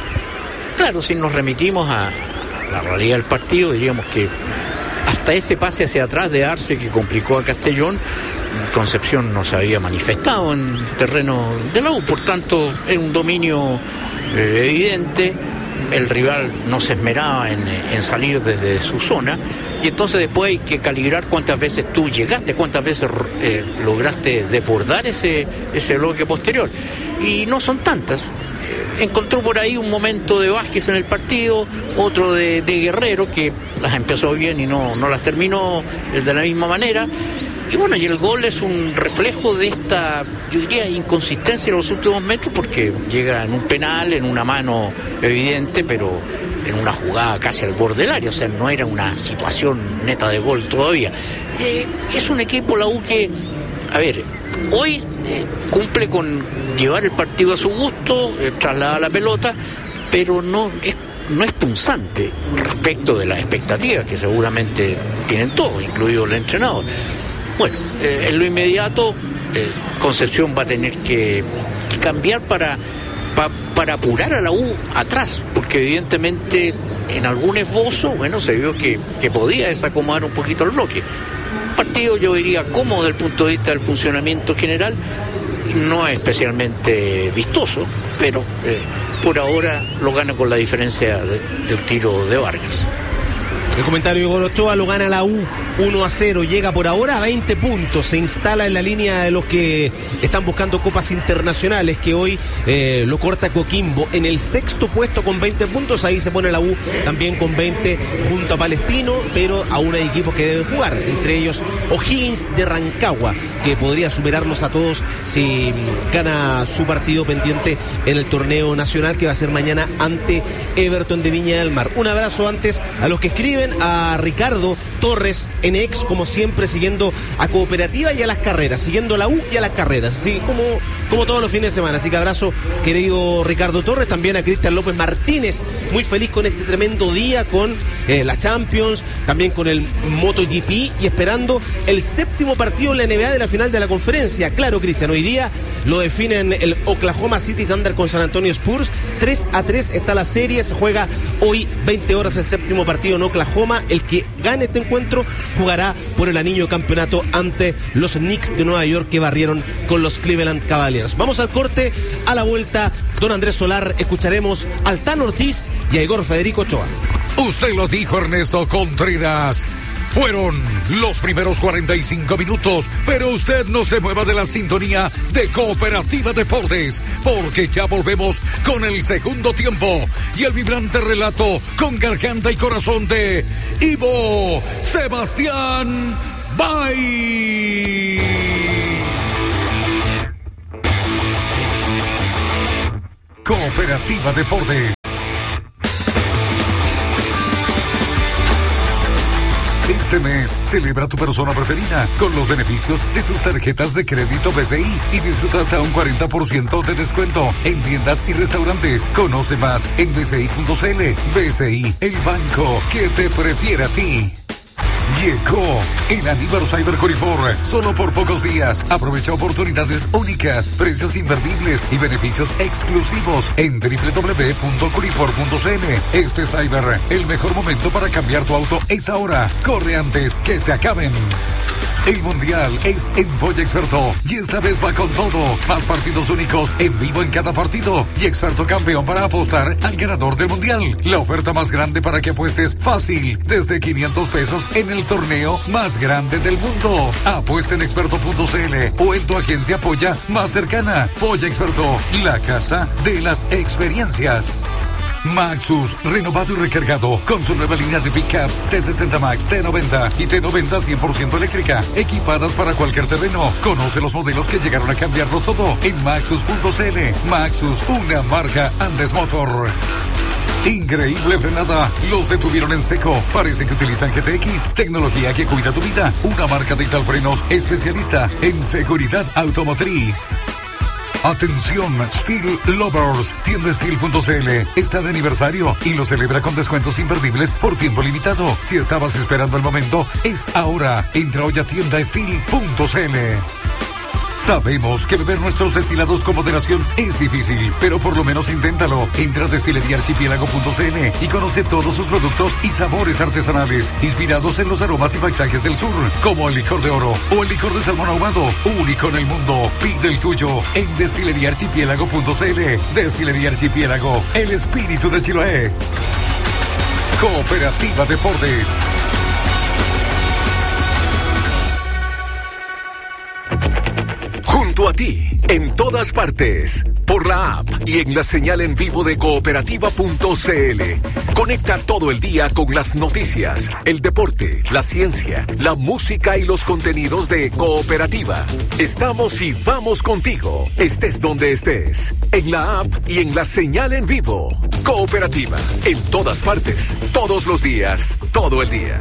D: Claro, si nos remitimos a la realidad del partido, diríamos que hasta ese pase hacia atrás de Arce que complicó a Castellón, Concepción no se había manifestado en terreno de la U, por tanto era un dominio eh, evidente. El rival no se esmeraba en, en salir desde su zona, y entonces después hay que calibrar cuántas veces tú llegaste, cuántas veces eh, lograste desbordar ese, ese bloque posterior, y no son tantas. Eh, encontró por ahí un momento de Vázquez en el partido, otro de, de Guerrero, que las empezó bien y no, no las terminó de la misma manera. Y bueno, y el gol es un reflejo de esta, yo diría, inconsistencia en los últimos metros, porque llega en un penal, en una mano evidente, pero en una jugada casi al borde del área, o sea, no era una situación neta de gol todavía. Eh, es un equipo, la U, que, a ver, hoy eh, cumple con llevar el partido a su gusto, eh, trasladar la pelota, pero no es, no es punzante respecto de las expectativas que seguramente tienen todos, incluido el entrenador. Bueno, eh, en lo inmediato eh, Concepción va a tener que, que cambiar para, pa, para apurar a la U atrás, porque evidentemente en algún esbozo, bueno, se vio que, que podía desacomodar un poquito el bloque. Un partido, yo diría, cómodo desde el punto de vista del funcionamiento general, no es especialmente vistoso, pero eh, por ahora lo gana con la diferencia de, de un tiro de Vargas.
E: El comentario de Igor Ochoa, lo gana la U uno a cero, llega por ahora a veinte puntos, se instala en la línea de los que están buscando copas internacionales, que hoy eh, lo corta Coquimbo en el sexto puesto con veinte puntos, ahí se pone la U también con veinte junto a Palestino, pero aún hay equipos que deben jugar, entre ellos O'Higgins de Rancagua, que podría superarlos a todos si gana su partido pendiente en el torneo nacional que va a ser mañana ante Everton de Viña del Mar. Un abrazo antes a los que escriben, a Ricardo Torres en Ex, como siempre, siguiendo a Cooperativa y a las carreras, siguiendo a la U y a las carreras, así como, como todos los fines de semana. Así que abrazo, querido Ricardo Torres, también a Cristian López Martínez, muy feliz con este tremendo día, con eh, la Champions, también con el MotoGP y esperando el séptimo partido en la N B A de la final de la conferencia. Claro, Cristian, hoy día lo definen el Oklahoma City Thunder con San Antonio Spurs, tres a tres está la serie, se juega hoy veinte horas el séptimo partido en Oklahoma. El que gane este encuentro jugará por el anillo de campeonato ante los Knicks de Nueva York, que barrieron con los Cleveland Cavaliers. Vamos al corte, a la vuelta, don Andrés Solar, escucharemos al Tano Ortiz y a Igor Federico Ochoa.
B: Usted lo dijo, Ernesto Contreras. Fueron los primeros cuarenta y cinco minutos, pero usted no se mueva de la sintonía de Cooperativa Deportes, porque ya volvemos con el segundo tiempo y el vibrante relato con garganta y corazón de Ivo Sebastián Bay. Cooperativa Deportes. Este mes, celebra tu persona preferida con los beneficios de tus tarjetas de crédito B C I y disfruta hasta un cuarenta por ciento de descuento en tiendas y restaurantes. Conoce más en b c i punto c l. B C I, el banco que te prefiere a ti. Llegó el Aníbal Cyber Corifor. Solo por pocos días. Aprovecha oportunidades únicas, precios imperdibles y beneficios exclusivos en w w w punto corifor punto c l. Este Cyber, el mejor momento para cambiar tu auto es ahora. Corre antes que se acaben. El Mundial es en Polla Experto y esta vez va con todo. Más partidos únicos en vivo en cada partido y Experto campeón para apostar al ganador del Mundial. La oferta más grande para que apuestes fácil, desde quinientos pesos en el torneo más grande del mundo. Apuesta en experto punto c l o en tu agencia Polla más cercana. Polla Experto, la casa de las experiencias. Maxus, renovado y recargado con su nueva línea de pickups T sesenta Max, T noventa y T noventa cien por ciento eléctrica, equipadas para cualquier terreno. Conoce los modelos que llegaron a cambiarlo todo en maxus punto c l. Maxus, una marca Andes Motor. Increíble frenada, los detuvieron en seco. Parece que utilizan G T X, tecnología que cuida tu vida. Una marca de Italfrenos especialista en seguridad automotriz. Atención, Steel Lovers, tienda steel punto c l está de aniversario y lo celebra con descuentos imperdibles por tiempo limitado. Si estabas esperando el momento, es ahora. Entra hoy a tienda steel punto c l. Sabemos que beber nuestros destilados con moderación es difícil, pero por lo menos inténtalo. Entra a destilería archipiélago punto c l y conoce todos sus productos y sabores artesanales, inspirados en los aromas y paisajes del sur, como el licor de oro o el licor de salmón ahumado, único en el mundo. Pide el tuyo en destilería archipiélago punto c l. Destilería Archipiélago, el espíritu de Chiloé. Cooperativa Deportes.
G: Junto a ti, en todas partes, por la app y en la señal en vivo de cooperativa punto c l. Conecta todo el día con las noticias, el deporte, la ciencia, la música y los contenidos de Cooperativa. Estamos y vamos contigo, estés donde estés, en la app y en la señal en vivo. Cooperativa, en todas partes, todos los días, todo el día.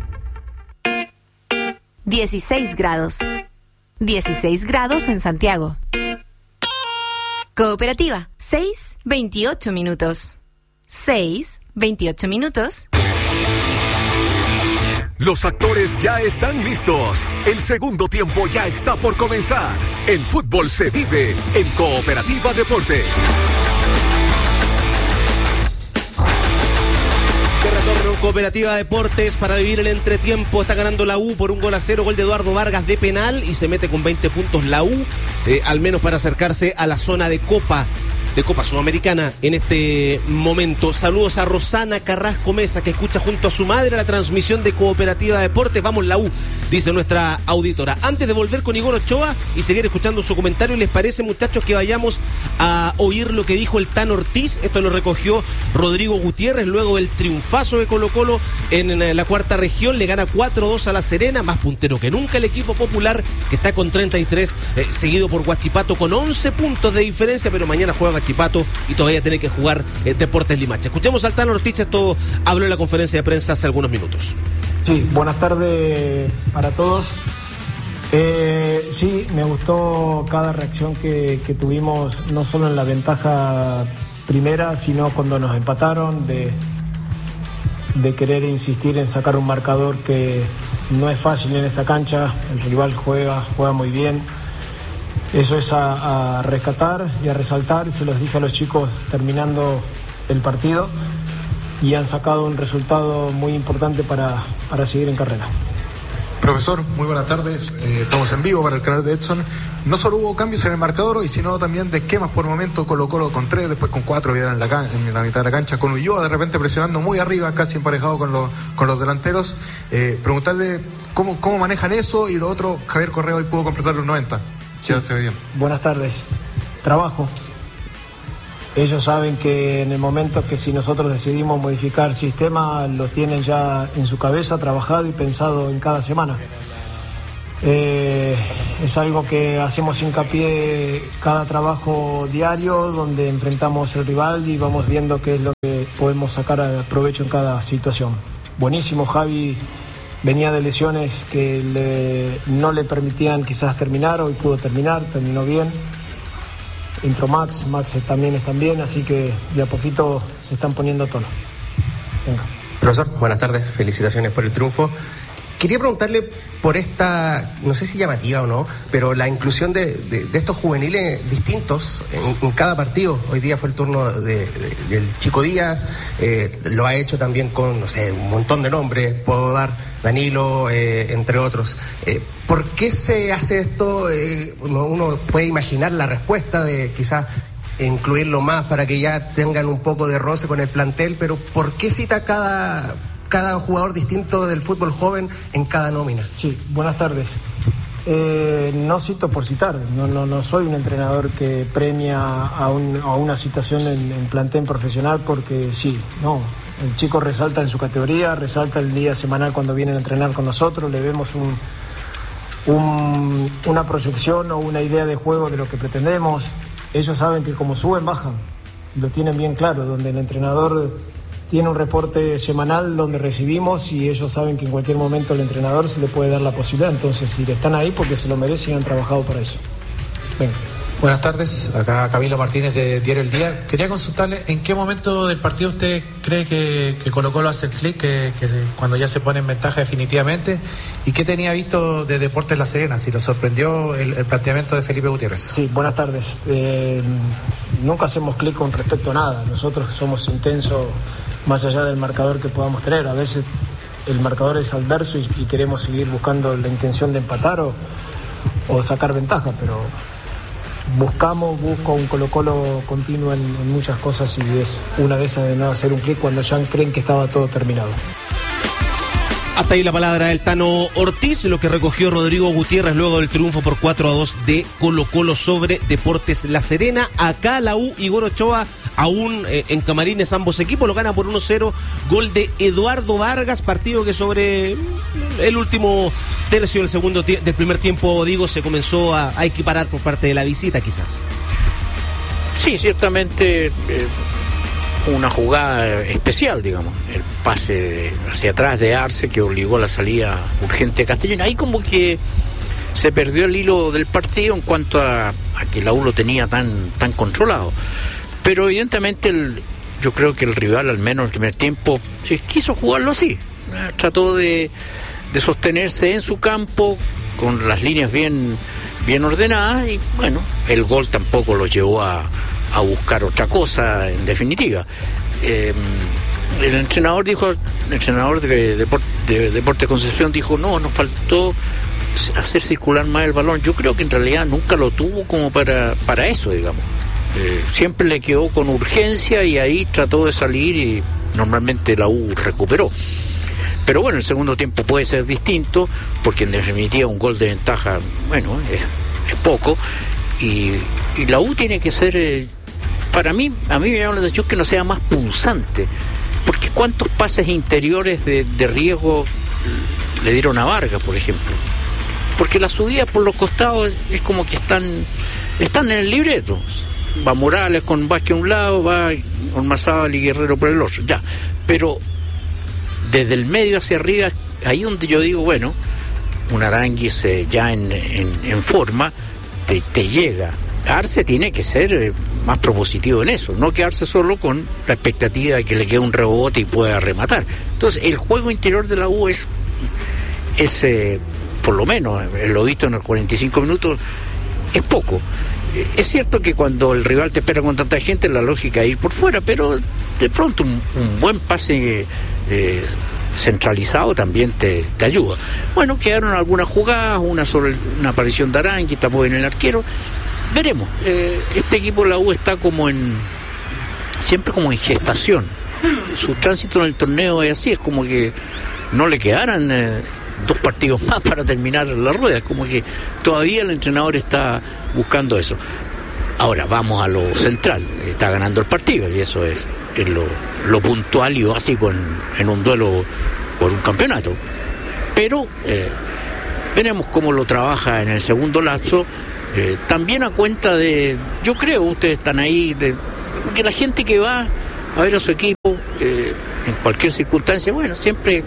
H: dieciséis grados. dieciséis grados en Santiago. Cooperativa, seis, veintiocho minutos. seis, veintiocho minutos.
G: Los actores ya están listos. El segundo tiempo ya está por comenzar. El fútbol se vive en Cooperativa Deportes.
E: Cooperativa Deportes para vivir el entretiempo. Está ganando la U por un gol a cero, gol de Eduardo Vargas de penal, y se mete con veinte puntos la U, eh, al menos para acercarse a la zona de Copa, de Copa Sudamericana en este momento. Saludos a Rosana Carrasco Mesa, que escucha junto a su madre la transmisión de Cooperativa Deportes. Vamos la U, dice nuestra auditora. Antes de volver con Igor Ochoa y seguir escuchando su comentario, ¿les parece, muchachos, que vayamos a oír lo que dijo el Tan Ortiz? Esto lo recogió Rodrigo Gutiérrez luego del triunfazo de Colo Colo en la cuarta región. Le gana cuatro dos a La Serena, más puntero que nunca el equipo popular, que está con treinta y tres, eh, seguido por Huachipato con once puntos de diferencia, pero mañana juega Huachipato y todavía tiene que jugar eh, Deportes Limache. Escuchemos al Tan Ortiz, esto habló en la conferencia de prensa hace algunos minutos.
I: Sí, buenas tardes para todos. Eh, sí, me gustó cada reacción que, que tuvimos, no solo en la ventaja primera, sino cuando nos empataron, de, de querer insistir en sacar un marcador que no es fácil en esta cancha. El rival juega, juega muy bien. Eso es a, a rescatar y a resaltar, se los dije a los chicos terminando el partido, y han sacado un resultado muy importante para, para seguir en carrera.
J: Profesor, muy buenas tardes. Eh, estamos en vivo para el canal de Edson. No solo hubo cambios en el marcador hoy, sino también de esquemas por el momento. Colo Colo con tres, después con cuatro, en la, can- en la mitad de la cancha, con Ulloa de repente presionando muy arriba, casi emparejado con los, con los delanteros. Eh, preguntarle cómo, cómo manejan eso, y lo otro, Javier Correa hoy pudo completar los noventa.
I: Sí.
J: Ya se ve bien.
I: Buenas tardes. Trabajo. Ellos saben que en el momento que si nosotros decidimos modificar sistema, lo tienen ya en su cabeza, trabajado y pensado en cada semana. Eh, es algo que hacemos hincapié cada trabajo diario, donde enfrentamos al rival y vamos viendo qué es lo que podemos sacar a provecho en cada situación. Buenísimo, Javi venía de lesiones que le, no le permitían quizás terminar, hoy pudo terminar, terminó bien. Entró Max, Max también están bien, así que de a poquito se están poniendo a tono. Venga.
K: Profesor, buenas tardes, felicitaciones por el triunfo. Quería preguntarle por esta, no sé si llamativa o no, pero la inclusión de, de, de estos juveniles distintos en, en cada partido. Hoy día fue el turno de, de, del Chico Díaz, eh, lo ha hecho también con, no sé, un montón de nombres, puedo dar Danilo, eh, entre otros. Eh, ¿Por qué se hace esto? Eh, uno, uno puede imaginar la respuesta de quizás incluirlo más para que ya tengan un poco de roce con el plantel, pero ¿por qué cita cada... cada jugador distinto del fútbol joven en cada nómina?
I: Sí, buenas tardes. Eh, no cito por citar, no, no, no soy un entrenador que premia a, un, a una situación en, en plantel profesional, porque sí, no, el chico resalta en su categoría, resalta el día semanal cuando vienen a entrenar con nosotros, le vemos un, un, una proyección o una idea de juego de lo que pretendemos. Ellos saben que como suben, bajan, lo tienen bien claro, donde el entrenador tiene un reporte semanal donde recibimos, y ellos saben que en cualquier momento el entrenador se le puede dar la posibilidad. Entonces, si están ahí, porque se lo merecen y han trabajado para eso. Venga.
L: Buenas tardes, acá Camilo Martínez de Diario El Día. Quería consultarle, ¿en qué momento del partido usted cree que, que Colo Colo hace el clic, que, que se, cuando ya se pone en ventaja definitivamente? ¿Y qué tenía visto de Deportes La Serena? Si lo sorprendió el, el planteamiento de Felipe Gutiérrez.
I: Sí, buenas tardes. Eh, nunca hacemos clic con respecto a nada. Nosotros somos intensos más allá del marcador que podamos tener. A veces el marcador es adverso y, y queremos seguir buscando la intención de empatar o, o sacar ventaja, pero buscamos, busco un Colo-Colo continuo en, en muchas cosas, y es una de esas de no hacer un clic cuando ya creen que estaba todo terminado.
E: Hasta ahí la palabra del Tano Ortiz, lo que recogió Rodrigo Gutiérrez luego del triunfo por cuatro a dos de Colo Colo sobre Deportes La Serena. Acá la U, Igor Ochoa, aún eh, en camarines ambos equipos, lo gana por uno cero, gol de Eduardo Vargas, partido que sobre el último tercio del segundo tie- del primer tiempo, digo, se comenzó a, a equiparar por parte de la visita quizás.
D: Sí, ciertamente eh, una jugada especial, digamos, el pase hacia atrás de Arce que obligó a la salida urgente de Castellón. Ahí como que se perdió el hilo del partido en cuanto a, a que la U lo tenía tan, tan controlado. Pero evidentemente el, yo creo que el rival, al menos en el primer tiempo, eh, quiso jugarlo así. Eh, trató de, de sostenerse en su campo con las líneas bien, bien ordenadas, y bueno, el gol tampoco lo llevó a, a buscar otra cosa, en definitiva. Eh, el entrenador dijo, el entrenador de, de, de Deportes Concepción dijo, no, nos faltó hacer circular más el balón. Yo creo que en realidad nunca lo tuvo como para, para eso, digamos. Eh, siempre le quedó con urgencia y ahí trató de salir y normalmente la U recuperó. Pero bueno, el segundo tiempo puede ser distinto, porque en definitiva un gol de ventaja, bueno, es, es poco, y, y la U tiene que ser, eh, para mí, a mí me llama la atención que no sea más punzante, porque cuántos pases interiores de, de riesgo le dieron a Vargas, por ejemplo, porque las subidas por los costados es como que están, están en el libreto. Va Morales con Vázquez a un lado, va Ormazábal y Guerrero por el otro, ya, pero desde el medio hacia arriba, ahí donde yo digo, bueno, un Aránguiz eh, ya en, en, en forma, te, te llega. Arce tiene que ser eh, más propositivo en eso, no quedarse solo con la expectativa de que le quede un rebote y pueda rematar. Entonces, el juego interior de la U es, es eh, por lo menos, eh, lo visto en los cuarenta y cinco minutos, es poco. Eh, es cierto que cuando el rival te espera con tanta gente, la lógica es ir por fuera, pero de pronto un, un buen pase... Eh, centralizado también te, te ayuda. Bueno, quedaron algunas jugadas, una sobre una aparición de Arán, que tapó en el arquero. Veremos. Eh, este equipo de la U está como en siempre como en gestación. Su tránsito en el torneo es así, es como que no le quedaran eh, dos partidos más para terminar la rueda, es como que todavía el entrenador está buscando eso. Ahora vamos a lo central, está ganando el partido y eso es, es lo, lo puntual y básico en, en un duelo por un campeonato. Pero eh, veremos cómo lo trabaja en el segundo lapso, eh, también a cuenta de, yo creo, ustedes están ahí, de, porque la gente que va a ver a su equipo eh, en cualquier circunstancia, bueno, siempre eh,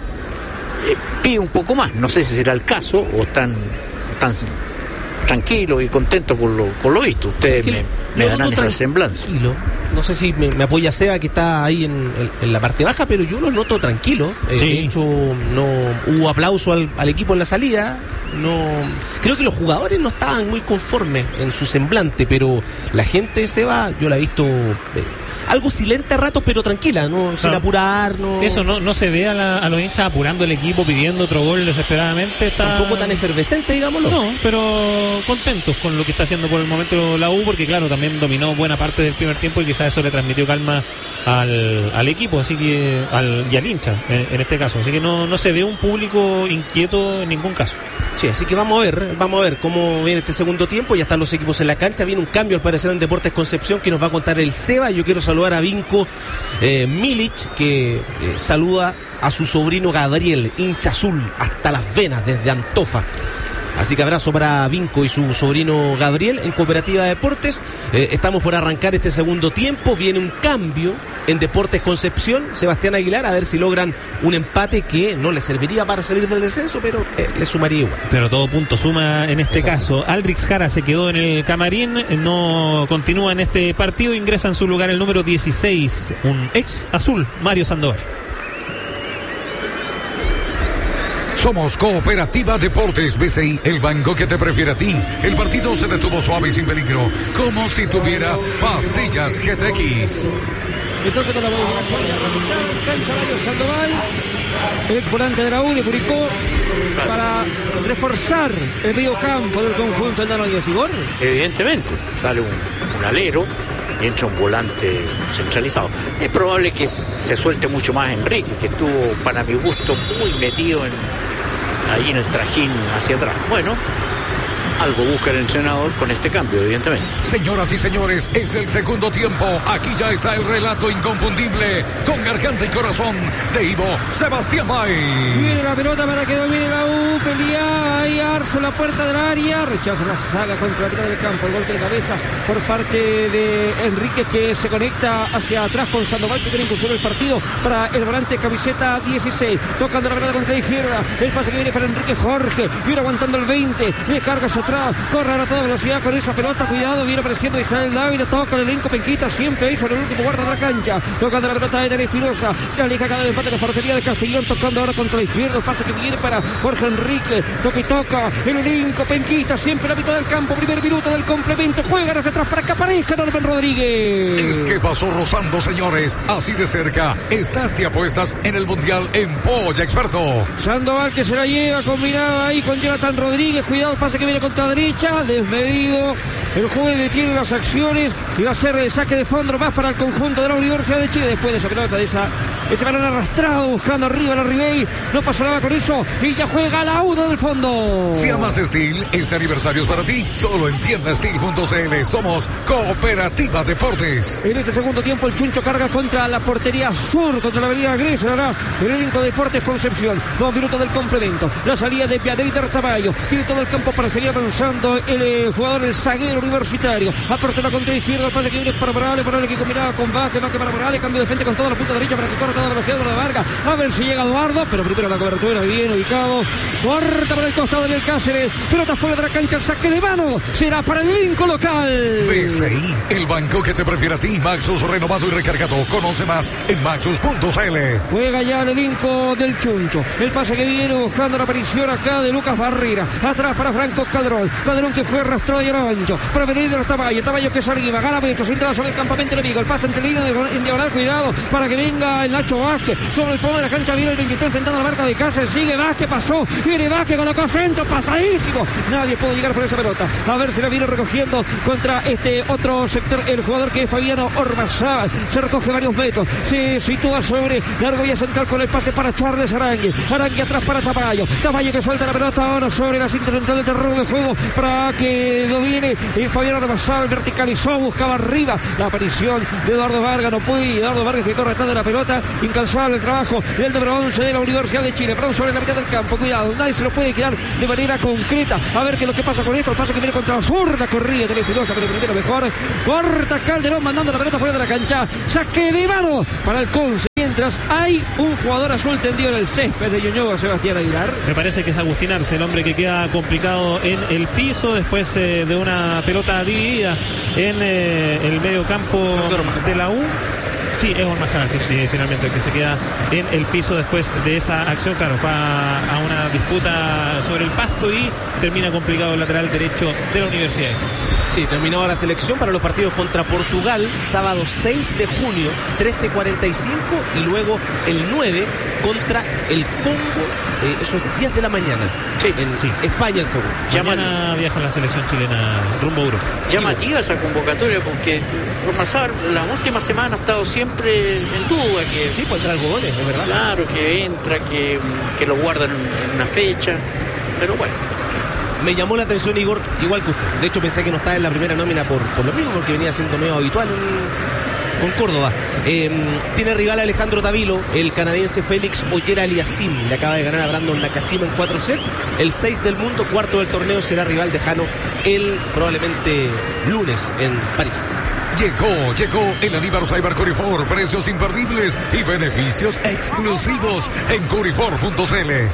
D: pide un poco más. No sé si será el caso o están tan tranquilos y contentos por lo, por lo visto. Ustedes me, me darán esa semblanza.
E: No sé si me, me apoya Seba, que está ahí en, en, en la parte baja, pero yo los noto tranquilos. Eh, sí. De hecho, no hubo aplauso al, al equipo en la salida. No, creo que los jugadores no estaban muy conformes en su semblante, pero la gente, Seba, yo la he visto eh, algo silente a ratos, pero tranquila, no, no. Sin apurar, no.
C: Eso no, no se ve a, la, a los hinchas apurando el equipo, pidiendo otro gol desesperadamente. Está
E: un poco tan efervescente, digámoslo.
C: No, pero contentos con lo que está haciendo por el momento la U, porque claro, también dominó buena parte del primer tiempo y quizás eso le transmitió calma al, al equipo, así que al, y al hincha en, en este caso, así que no, no se ve un público inquieto en ningún caso.
E: Sí, así que vamos a ver, vamos a ver cómo viene este segundo tiempo. Ya están los equipos en la cancha, viene un cambio al parecer en Deportes Concepción que nos va a contar el Seba. Yo quiero saludar a Vinko eh, Milic, que eh, saluda a su sobrino Gabriel, hincha azul hasta las venas desde Antofa. Así que abrazo para Vinco y su sobrino Gabriel en Cooperativa Deportes. Eh, estamos por arrancar este segundo tiempo. Viene un cambio en Deportes Concepción. Sebastián Aguilar, a ver si logran un empate que no le serviría para salir del descenso, pero eh, le sumaría igual.
C: Pero todo punto suma en este caso. Aldrix Jara se quedó en el camarín, no continúa en este partido. Ingresa en su lugar el número dieciséis, un ex azul, Mario Sandoval.
B: Somos Cooperativa Deportes B C I, el banco que te prefiere a ti. El partido se detuvo suave y sin peligro, como si tuviera pastillas G T X.
A: Entonces con la modificación ya realizada en cancha Mario Sandoval, el ex volante de la U de Curicó, para reforzar el medio campo del conjunto del Nano Díaz Igor.
D: Evidentemente, sale un, un alero y entra un volante centralizado. Es probable que se suelte mucho más Enrique, que estuvo, para mi gusto, muy metido en, ahí en el trajín hacia atrás. Bueno, algo busca el entrenador con este cambio, evidentemente.
B: Señoras y señores, es el segundo tiempo. Aquí ya está el relato inconfundible, con garganta y corazón, de Ivo Sebastián May.
A: Viene la pelota para que domine la U, pelea ahí Arzo, la puerta del área, rechaza la saga contra la mitad del campo, el golpe de cabeza por parte de Enrique, que se conecta hacia atrás con Sandoval, que quiere impulsar el partido para el volante camiseta dieciséis, tocando la pelota contra la izquierda, el pase que viene para Enrique Jorge, viene aguantando el veinte, descarga hacia atrás, corre a toda velocidad con esa pelota, cuidado, viene apareciendo Isabel Dávila, toca el elenco Penquita, siempre ahí sobre el último guarda de la cancha, tocando la pelota de Daniel Espinosa, se aleja cada vez más de la portería de Castellón, tocando ahora contra la izquierda, el pase que viene para Jorge Enrique, toca y toca, el elenco Penquita, siempre a la mitad del campo, primer minuto del complemento, juega hacia atrás para que aparezca Norman Rodríguez.
B: Es que pasó rozando, señores, así de cerca, estás y apuestas en el Mundial en Polla Experto.
A: Sandoval que se la lleva, combinaba ahí con Jonathan Rodríguez, cuidado, el pase que viene contra la derecha, desmedido, el juez detiene las acciones y va a ser de saque de fondo más para el conjunto de la Universidad de Chile, después de esa pelota, de esa ese balón arrastrado, buscando arriba la Ribey, no pasó nada con eso, y ya juega la U del fondo.
B: Si amas Steel, este aniversario es para ti, solo en tienda steel punto c l, somos Cooperativa Deportes.
A: En este segundo tiempo el Chuncho carga contra la portería sur, contra la avenida Grecia, ahora el elenco Deportes Concepción, dos minutos del complemento, la salida de Pianey de Tamayo, tiene todo el campo para seguir avanzando el eh, jugador, el zaguero universitario, aporta la contra izquierda, el pase que viene para Morales, Morales que combinaba con Vázquez, Vázquez para Morales, cambio de frente con toda la punta derecha para que corra toda velocidad de la Vargas, a ver si llega Eduardo, pero primero la cobertura, bien ubicado, corta para el costado del Cáceres, pelota fuera de la cancha, saque de mano, será para el elenco local.
B: B C I, el banco que te prefiere a ti, Maxus renovado y recargado, conoce más en maxus punto c l.
A: Juega ya el elenco del Chuncho, el pase que viene buscando la aparición acá de Lucas Barrera, atrás para Franco Cadrón, Cadrón que fue arrastrado y ancho, para venir de los Tamayo, Tamayo que se arriba, gana metros, entra sobre el campamento enemigo, el pase entre líneas en diagonal, cuidado, para que venga el Nacho Nacho Vázquez. Sobre el fondo de la cancha viene el veintitrés enfrentando a la marca de Cáceres. Sigue Vázquez, pasó. Viene Vázquez, colocó centro, pasadísimo. Nadie pudo llegar por esa pelota. A ver si la viene recogiendo contra este otro sector. El jugador que es Fabiano Ormazábal. Se recoge varios metros. Se sitúa sobre la argolla central con el pase para Charles Arangui. Arangui atrás para Tamayo. Tamayo que suelta la pelota ahora sobre la cinta central del terreno de juego para que lo viene eh, Fabiano Ormazábal. Verticalizó, buscaba arriba la aparición de Eduardo Vargas. No puede. Eduardo Vargas que corre atrás de la pelota. Incansable el trabajo del número once de la Universidad de Chile. Perdón, sobre la mitad del campo. Cuidado, nadie se lo puede quedar de manera concreta. A ver qué es lo que pasa con esto. El pase que viene contra la zurda corrida de la Espinosa, pero primero mejor. Corta Calderón mandando la pelota fuera de la cancha. Saque de mano para el Conce. Mientras hay un jugador azul tendido en el césped de Ñuñoa, Sebastián Aguilar.
C: Me parece que es Agustín Arce, el hombre que queda complicado en el piso después eh, de una pelota dividida en eh, el medio campo de la U. Sí, es Ormazábal finalmente el que se queda en el piso después de esa acción. Claro, va a una disputa sobre el pasto y termina complicado el lateral derecho de la Universidad.
E: Sí, terminó la selección para los partidos contra Portugal, sábado seis de junio, trece cuarenta y cinco, y luego el nueve contra el Congo, eh, eso es diez de la mañana. Sí, en sí. España el segundo.
C: Mañana viaja la selección chilena rumbo a Europa.
D: Llamativa esa convocatoria porque Ormazábal la última semana ha estado siempre en duda. Que,
E: sí, puede entrar algodones, es verdad.
D: Claro, que entra, que, que lo guardan en una fecha, pero bueno.
E: Me llamó la atención Igor, igual que usted. De hecho pensé que no estaba en la primera nómina por, por lo mismo, porque venía siendo medio habitual en, con Córdoba. Eh, tiene rival a Alejandro Tavilo, el canadiense Félix Ollera Aliasim. Le acaba de ganar a Brandon Nakashima en cuatro sets. El seis del mundo, cuarto del torneo, será rival de Jano el probablemente lunes en París.
B: Llegó, llegó el Aníbal Cyber Curifor. Precios imperdibles y beneficios exclusivos en curifor punto cl.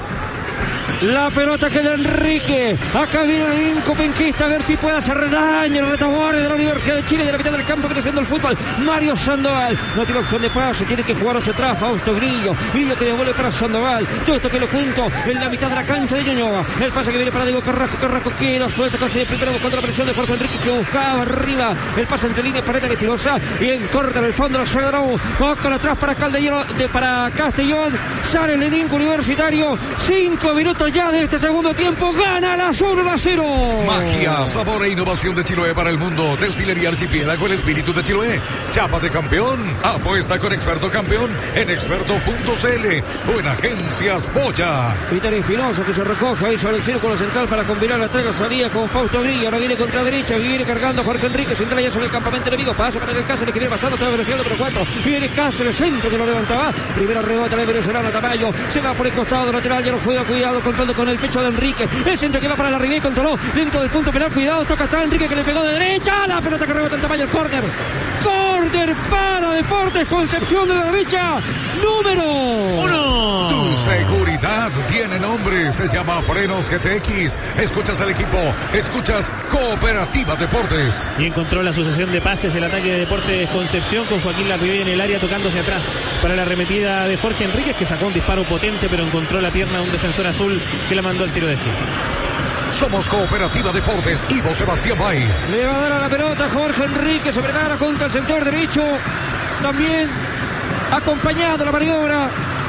A: La pelota que de Enrique. Acá viene el Inco Penquista a ver si puede hacer daño. El retaguardia de la Universidad de Chile de la mitad del campo creciendo el fútbol. Mario Sandoval. No tiene opción de pase. Tiene que jugar hacia atrás. Fausto Grillo. Grillo que devuelve para Sandoval. Todo esto que lo cuento en la mitad de la cancha de Ñuñoa. El pase que viene para Diego Carrasco. Carrasco que lo suelta casi de primero contra la presión de Jorge Enrique que buscaba arriba. El pase entre líneas para Eder Espinosa. Bien corta en el fondo la Cedrón. Toca atrás para Caldeiro, de, para Castellón. Sale el Inco Universitario. Cinco minutos ya de este segundo tiempo. Gana la uno a cero.
B: Magia, sabor e innovación de Chiloé para el mundo. Destilería Archipiélago, el espíritu de Chiloé. Chapa de campeón. Apuesta con Experto Campeón en experto punto cl o en Agencias Boya.
A: Peter Espinosa que se recoge ahí sobre el círculo central para combinar la entrega salida con Fausto Grillo. Ahora viene contra derecha. Viene cargando Jorge Enrique. Se entra ya sobre el campamento enemigo. Pasa para el Cáceres que viene pasando toda velocidad número cuatro. Viene Cáceres, centro que lo levantaba. Primero rebota el venezolano Tamayo. Se va por el costado lateral. Ya no juega. Cuidado. Control con el pecho de Enrique. El centro que va para la Ribey. Controló dentro del punto penal. Cuidado. Toca atrás Enrique que le pegó de derecha. La pelota que rebota en Tamayo. El córner. Córner para Deportes Concepción de la derecha. Número uno.
B: Tu seguridad tiene nombre. Se llama Frenos G T X. Escuchas al equipo. Escuchas Cooperativa Deportes.
C: Y encontró la sucesión de pases el ataque de Deportes Concepción con Joaquín Larribey en el área tocándose atrás para la arremetida de Jorge Enríquez que sacó un disparo potente pero encontró la pierna de un defensor azul que la mandó al tiro de esquina.
B: Somos Cooperativa Deportes. Ivo Sebastián Bay.
A: Le va a dar a la pelota Jorge Enrique. Se prepara contra el sector derecho. También acompañado la maniobra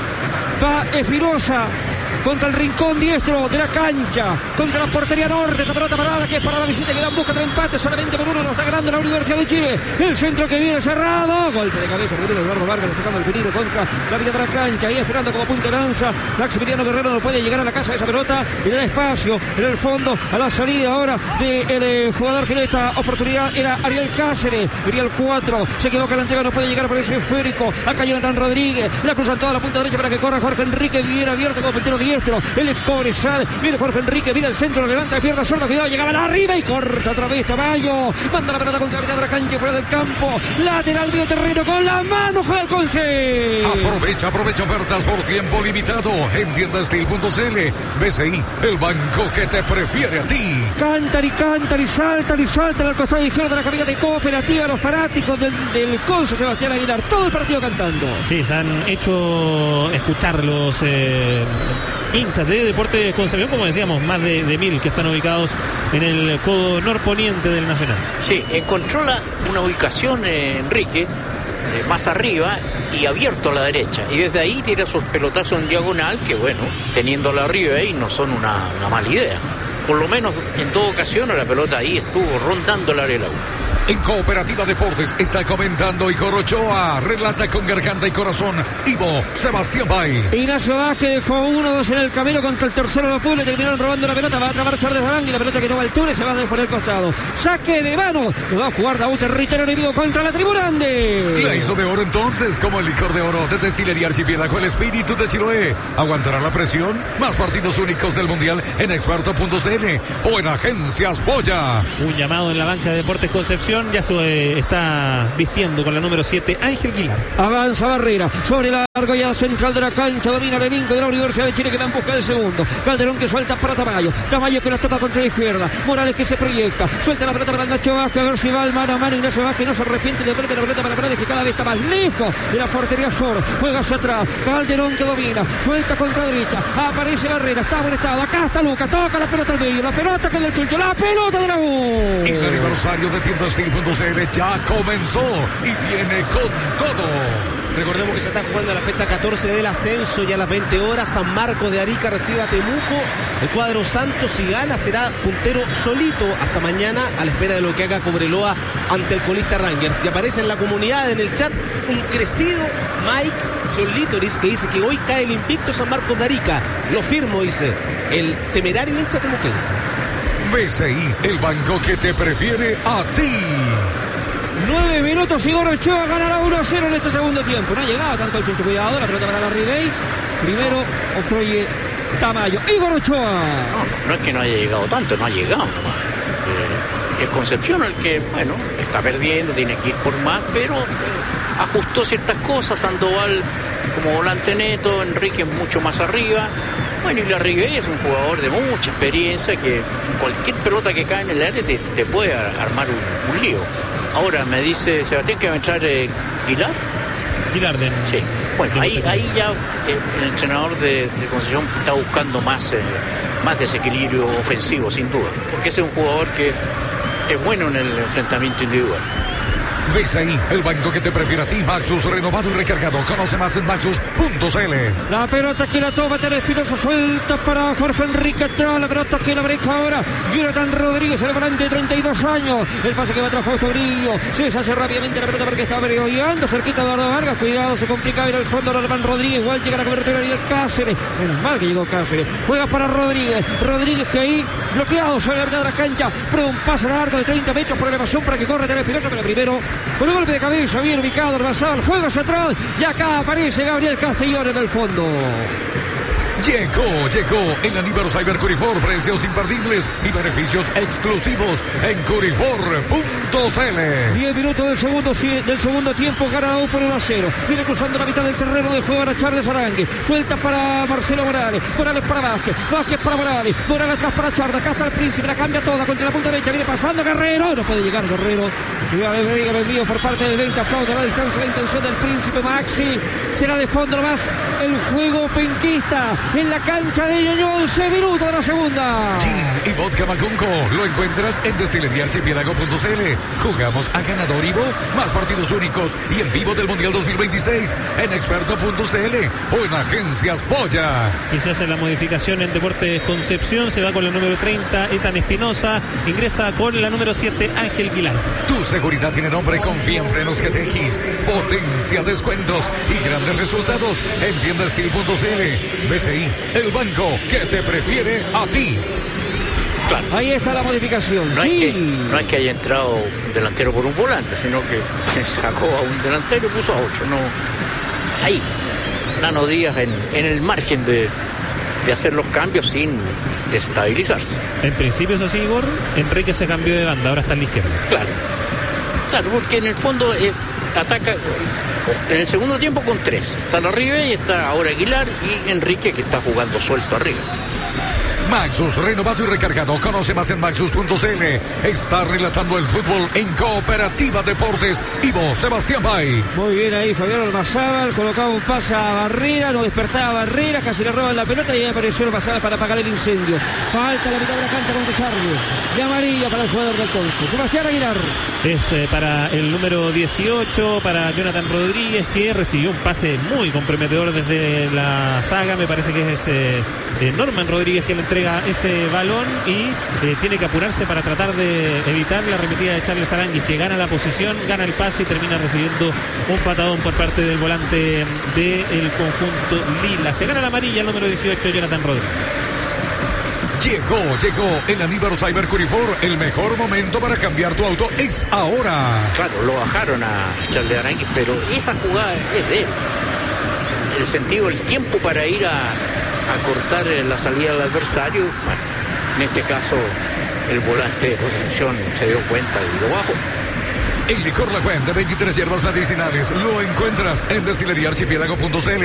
A: va Espinosa contra el rincón diestro de la cancha, contra la portería norte. Esta pelota parada que es para la visita que va en busca del empate. Solamente por uno lo está ganando la Universidad de Chile. El centro que viene cerrado. Golpe de cabeza primero de Eduardo Vargas tocando el peligro contra la vía de la cancha. Y esperando como punta de lanza. Maximiliano Guerrero no puede llegar a la casa de esa pelota. Y le da espacio en el fondo a la salida ahora del de jugador que en esta oportunidad era Ariel Cáceres. Iría el cuatro. Se equivoca la entrega. No puede llegar por ese esférico. Acá Jonathan Rodríguez. La cruzan toda la punta derecha para que corra Jorge Enrique. Viene abierto como puntero diestro. El ex Cobresal. Viene Jorge Enrique. Viene el centro. Levanta de pierna sorda. Cuidado. Llegaba la arriba y corta otra vez Tamayo. Manda la pelota contra la mitad de la cancha fuera del campo. Lateral medio terreno con la mano. Juega el Conce.
B: Aprovecha, aprovecha ofertas por tiempo limitado. En tienda steel punto cl. B C I, el banco que te prefiere a ti.
A: Cantan y cantan y saltan y saltan al costado izquierdo de la cabina de Cooperativa. Los fanáticos del, del Conce Sebastián Aguilar. Todo el partido cantando.
C: Sí, se han hecho escuchar los eh, hinchas de Deportes Concepción, como decíamos, más de, de mil que están ubicados en el codo norponiente del Nacional.
D: Sí, encontró la, una ubicación eh, Enrique eh, más arriba y abierto a la derecha. Y desde ahí tira esos pelotazos en diagonal que, bueno, teniéndola arriba ahí no son una, una mala idea. Por lo menos en toda ocasión la pelota ahí estuvo rondando el área de la U.
B: En Cooperativa Deportes está comentando Igor Ochoa, relata con garganta y corazón Ivo Sebastián Bay.
A: Ignacio Vázquez dejó uno dos en el camino contra el tercero de Puebla, terminaron robando la pelota, va a trabar Charles Arangui, la pelota que toma altura y se va a por el costado. Saque de mano, lo va a jugar la U, territorio enemigo contra la tribuna Ande.
B: La hizo de oro entonces, como el licor de oro de Destilería Archipiélago, el espíritu de Chiloé. ¿Aguantará la presión? Más partidos únicos del Mundial en experto punto c l o en Agencias Boya.
C: Un llamado en la banca de Deportes Concepción. Ya se eh, está vistiendo con la número siete, Ángel Guilar.
A: Avanza Barrera, sobre la argollada central de la cancha, domina el elenco de la Universidad de Chile que va en busca del segundo. Calderón que suelta para Tamayo, Tamayo que la toca contra la izquierda, Morales que se proyecta, suelta la pelota para Nacho Vázquez, a ver si va al mano a mano. Ignacio Vázquez no se arrepiente de devuelve la pelota para Morales que cada vez está más lejos de la portería sur, juega hacia atrás, Calderón que domina, suelta contra derecha, aparece Barrera, está molestado, acá está Lucas, toca la pelota al medio, la pelota que del Chuncho, la pelota de la U.
B: El aniversario de tienda steel punto c l ya comenzó y viene con todo.
E: Recordemos que se está jugando la fecha catorce del ascenso, ya a las veinte horas. San Marcos de Arica recibe a Temuco. El cuadro Santos, si gana, será puntero solito hasta mañana, a la espera de lo que haga Cobreloa ante el colista Rangers. Y aparece en la comunidad, en el chat, un crecido Mike Solitoris que dice que hoy cae el invicto San Marcos de Arica. Lo firmo, dice el temerario hincha temuquense.
B: B C I, el banco que te prefiere a ti.
A: Nueve minutos, Igor Ochoa ganará uno a cero en este segundo tiempo. No ha llegado tanto el Chuncho, cuidado, la pelota para la Ribey. Primero obstruye Tamayo. Igor Ochoa.
D: No, no es que no haya llegado tanto, no ha llegado nomás. Eh, es Concepción el que, bueno, está perdiendo, tiene que ir por más, pero eh, ajustó ciertas cosas. Sandoval como volante neto, Enrique mucho más arriba. Bueno, y la Ribey es un jugador de mucha experiencia que cualquier pelota que cae en el área te, te puede armar un, un lío. Ahora me dice Sebastián que va a entrar eh, Guilar.
C: Guilarden.
D: Sí. Bueno, ahí, ahí ya eh, el entrenador de, de Concepción está buscando más, eh, más desequilibrio ofensivo, sin duda. Porque ese es un jugador que es, es bueno en el enfrentamiento individual.
B: Ves ahí, el banco que te prefiere a ti, Maxus, renovado y recargado. Conoce más en maxus punto c l.
A: La pelota que la toma Tere Espinosa, suelta para Jorge Enrique atrás, la pelota que la breja ahora Jonathan Rodríguez, el volante de treinta y dos años, el pase que va atrás Fausto Grillo, se deshace rápidamente la pelota porque está guiando cerquita de Eduardo Vargas, cuidado, se complica ir al fondo Norman Rodríguez, igual llega la cobertura y el Cáceres, menos mal que llegó Cáceres, juega para Rodríguez, Rodríguez que ahí bloqueado sobre la verdad de la cancha, prueba un pase largo de treinta metros por elevación para que corre Tere Espinosa, pero primero con un golpe de cabeza bien ubicado, Razal, juega hacia atrás y acá aparece Gabriel Castellón en el fondo.
B: Llegó, llegó el aniversario de Curifor, precios imperdibles y beneficios exclusivos en curifor punto c l.
A: diez minutos del segundo, del segundo tiempo, gana la U por uno a cero. Viene cruzando la mitad del terreno de juego a Charles Arangue. Suelta para Marcelo Morales. Morales para Vázquez. Vázquez para Morales. Morales atrás para Charda. Acá está el Príncipe. La cambia toda contra la punta derecha. Viene pasando Guerrero. No puede llegar Guerrero. Diga el envío por parte del veinte. Aplaude a la distancia la intención del Príncipe Maxi. Será de fondo nomás el juego penquista en la cancha de Ñuñoa. once minutos de la segunda.
B: Gin y vodka Macunco lo encuentras en destilería archipiélago punto c l. Jugamos a ganador Ivo, más partidos únicos y en vivo del Mundial dos mil veintiséis en experto punto c l o en Agencias Boya.
C: Y se hace la modificación en Deportes Concepción, se va con la número treinta, Ethan Espinosa, ingresa con la número siete, Ángel Guilar.
B: Tu seguridad tiene nombre, confía en Frenos G T X, potencia, descuentos y grandes resultados en tienda steel punto c l. B C I, el banco que te prefiere a ti.
D: Claro.
A: Ahí está la modificación.
D: No,
A: sí.
D: es que, no es que haya entrado un delantero por un volante, sino que sacó a un delantero y puso a otro. No. Ahí, Nano Díaz en, en el margen de, de hacer los cambios sin desestabilizarse.
C: En principio, eso sí, Igor, Enrique se cambió de banda, ahora está en la izquierda.
D: Claro. Claro, porque en el fondo eh, ataca en el segundo tiempo con tres. Está la Ribey y está ahora Aguilar y Enrique que está jugando suelto arriba.
B: Maxus, renovado y recargado. Conoce más en maxus punto c l. Está relatando el fútbol en Cooperativa Deportes. Ivo Sebastián Bay.
A: Muy bien ahí Fabián Ormazábal, colocaba un pase a Barrera, no despertaba Barrera, casi le roban la pelota y ahí apareció Ormazábal para apagar el incendio. Falta la mitad de la cancha contra Charlie. Y amarilla para el jugador del Conce. Sebastián Aguilar.
C: Este para el número dieciocho, para Jonathan Rodríguez, que recibió un pase muy comprometedor desde la saga. Me parece que es eh, eh, Norman Rodríguez que le entrega ese balón y eh, tiene que apurarse para tratar de evitar la arremetida de Charles Aranguis, que gana la posición, gana el pase y termina recibiendo un patadón por parte del volante del conjunto lila. Se gana la amarilla el número dieciocho, Jonathan Rodríguez.
B: Llegó, llegó el Aníbal Cyber Curifor. El mejor momento para cambiar tu auto es ahora.
D: Claro, lo bajaron a Charles Aranguis, pero esa jugada es de él. El sentido, el tiempo para ir a, a cortar la salida del adversario. Bueno, en este caso, el volante de Concepción se dio cuenta y lo bajó.
B: El licor La Fuente de veintitrés hierbas medicinales lo encuentras en destilería archipiélago punto c l.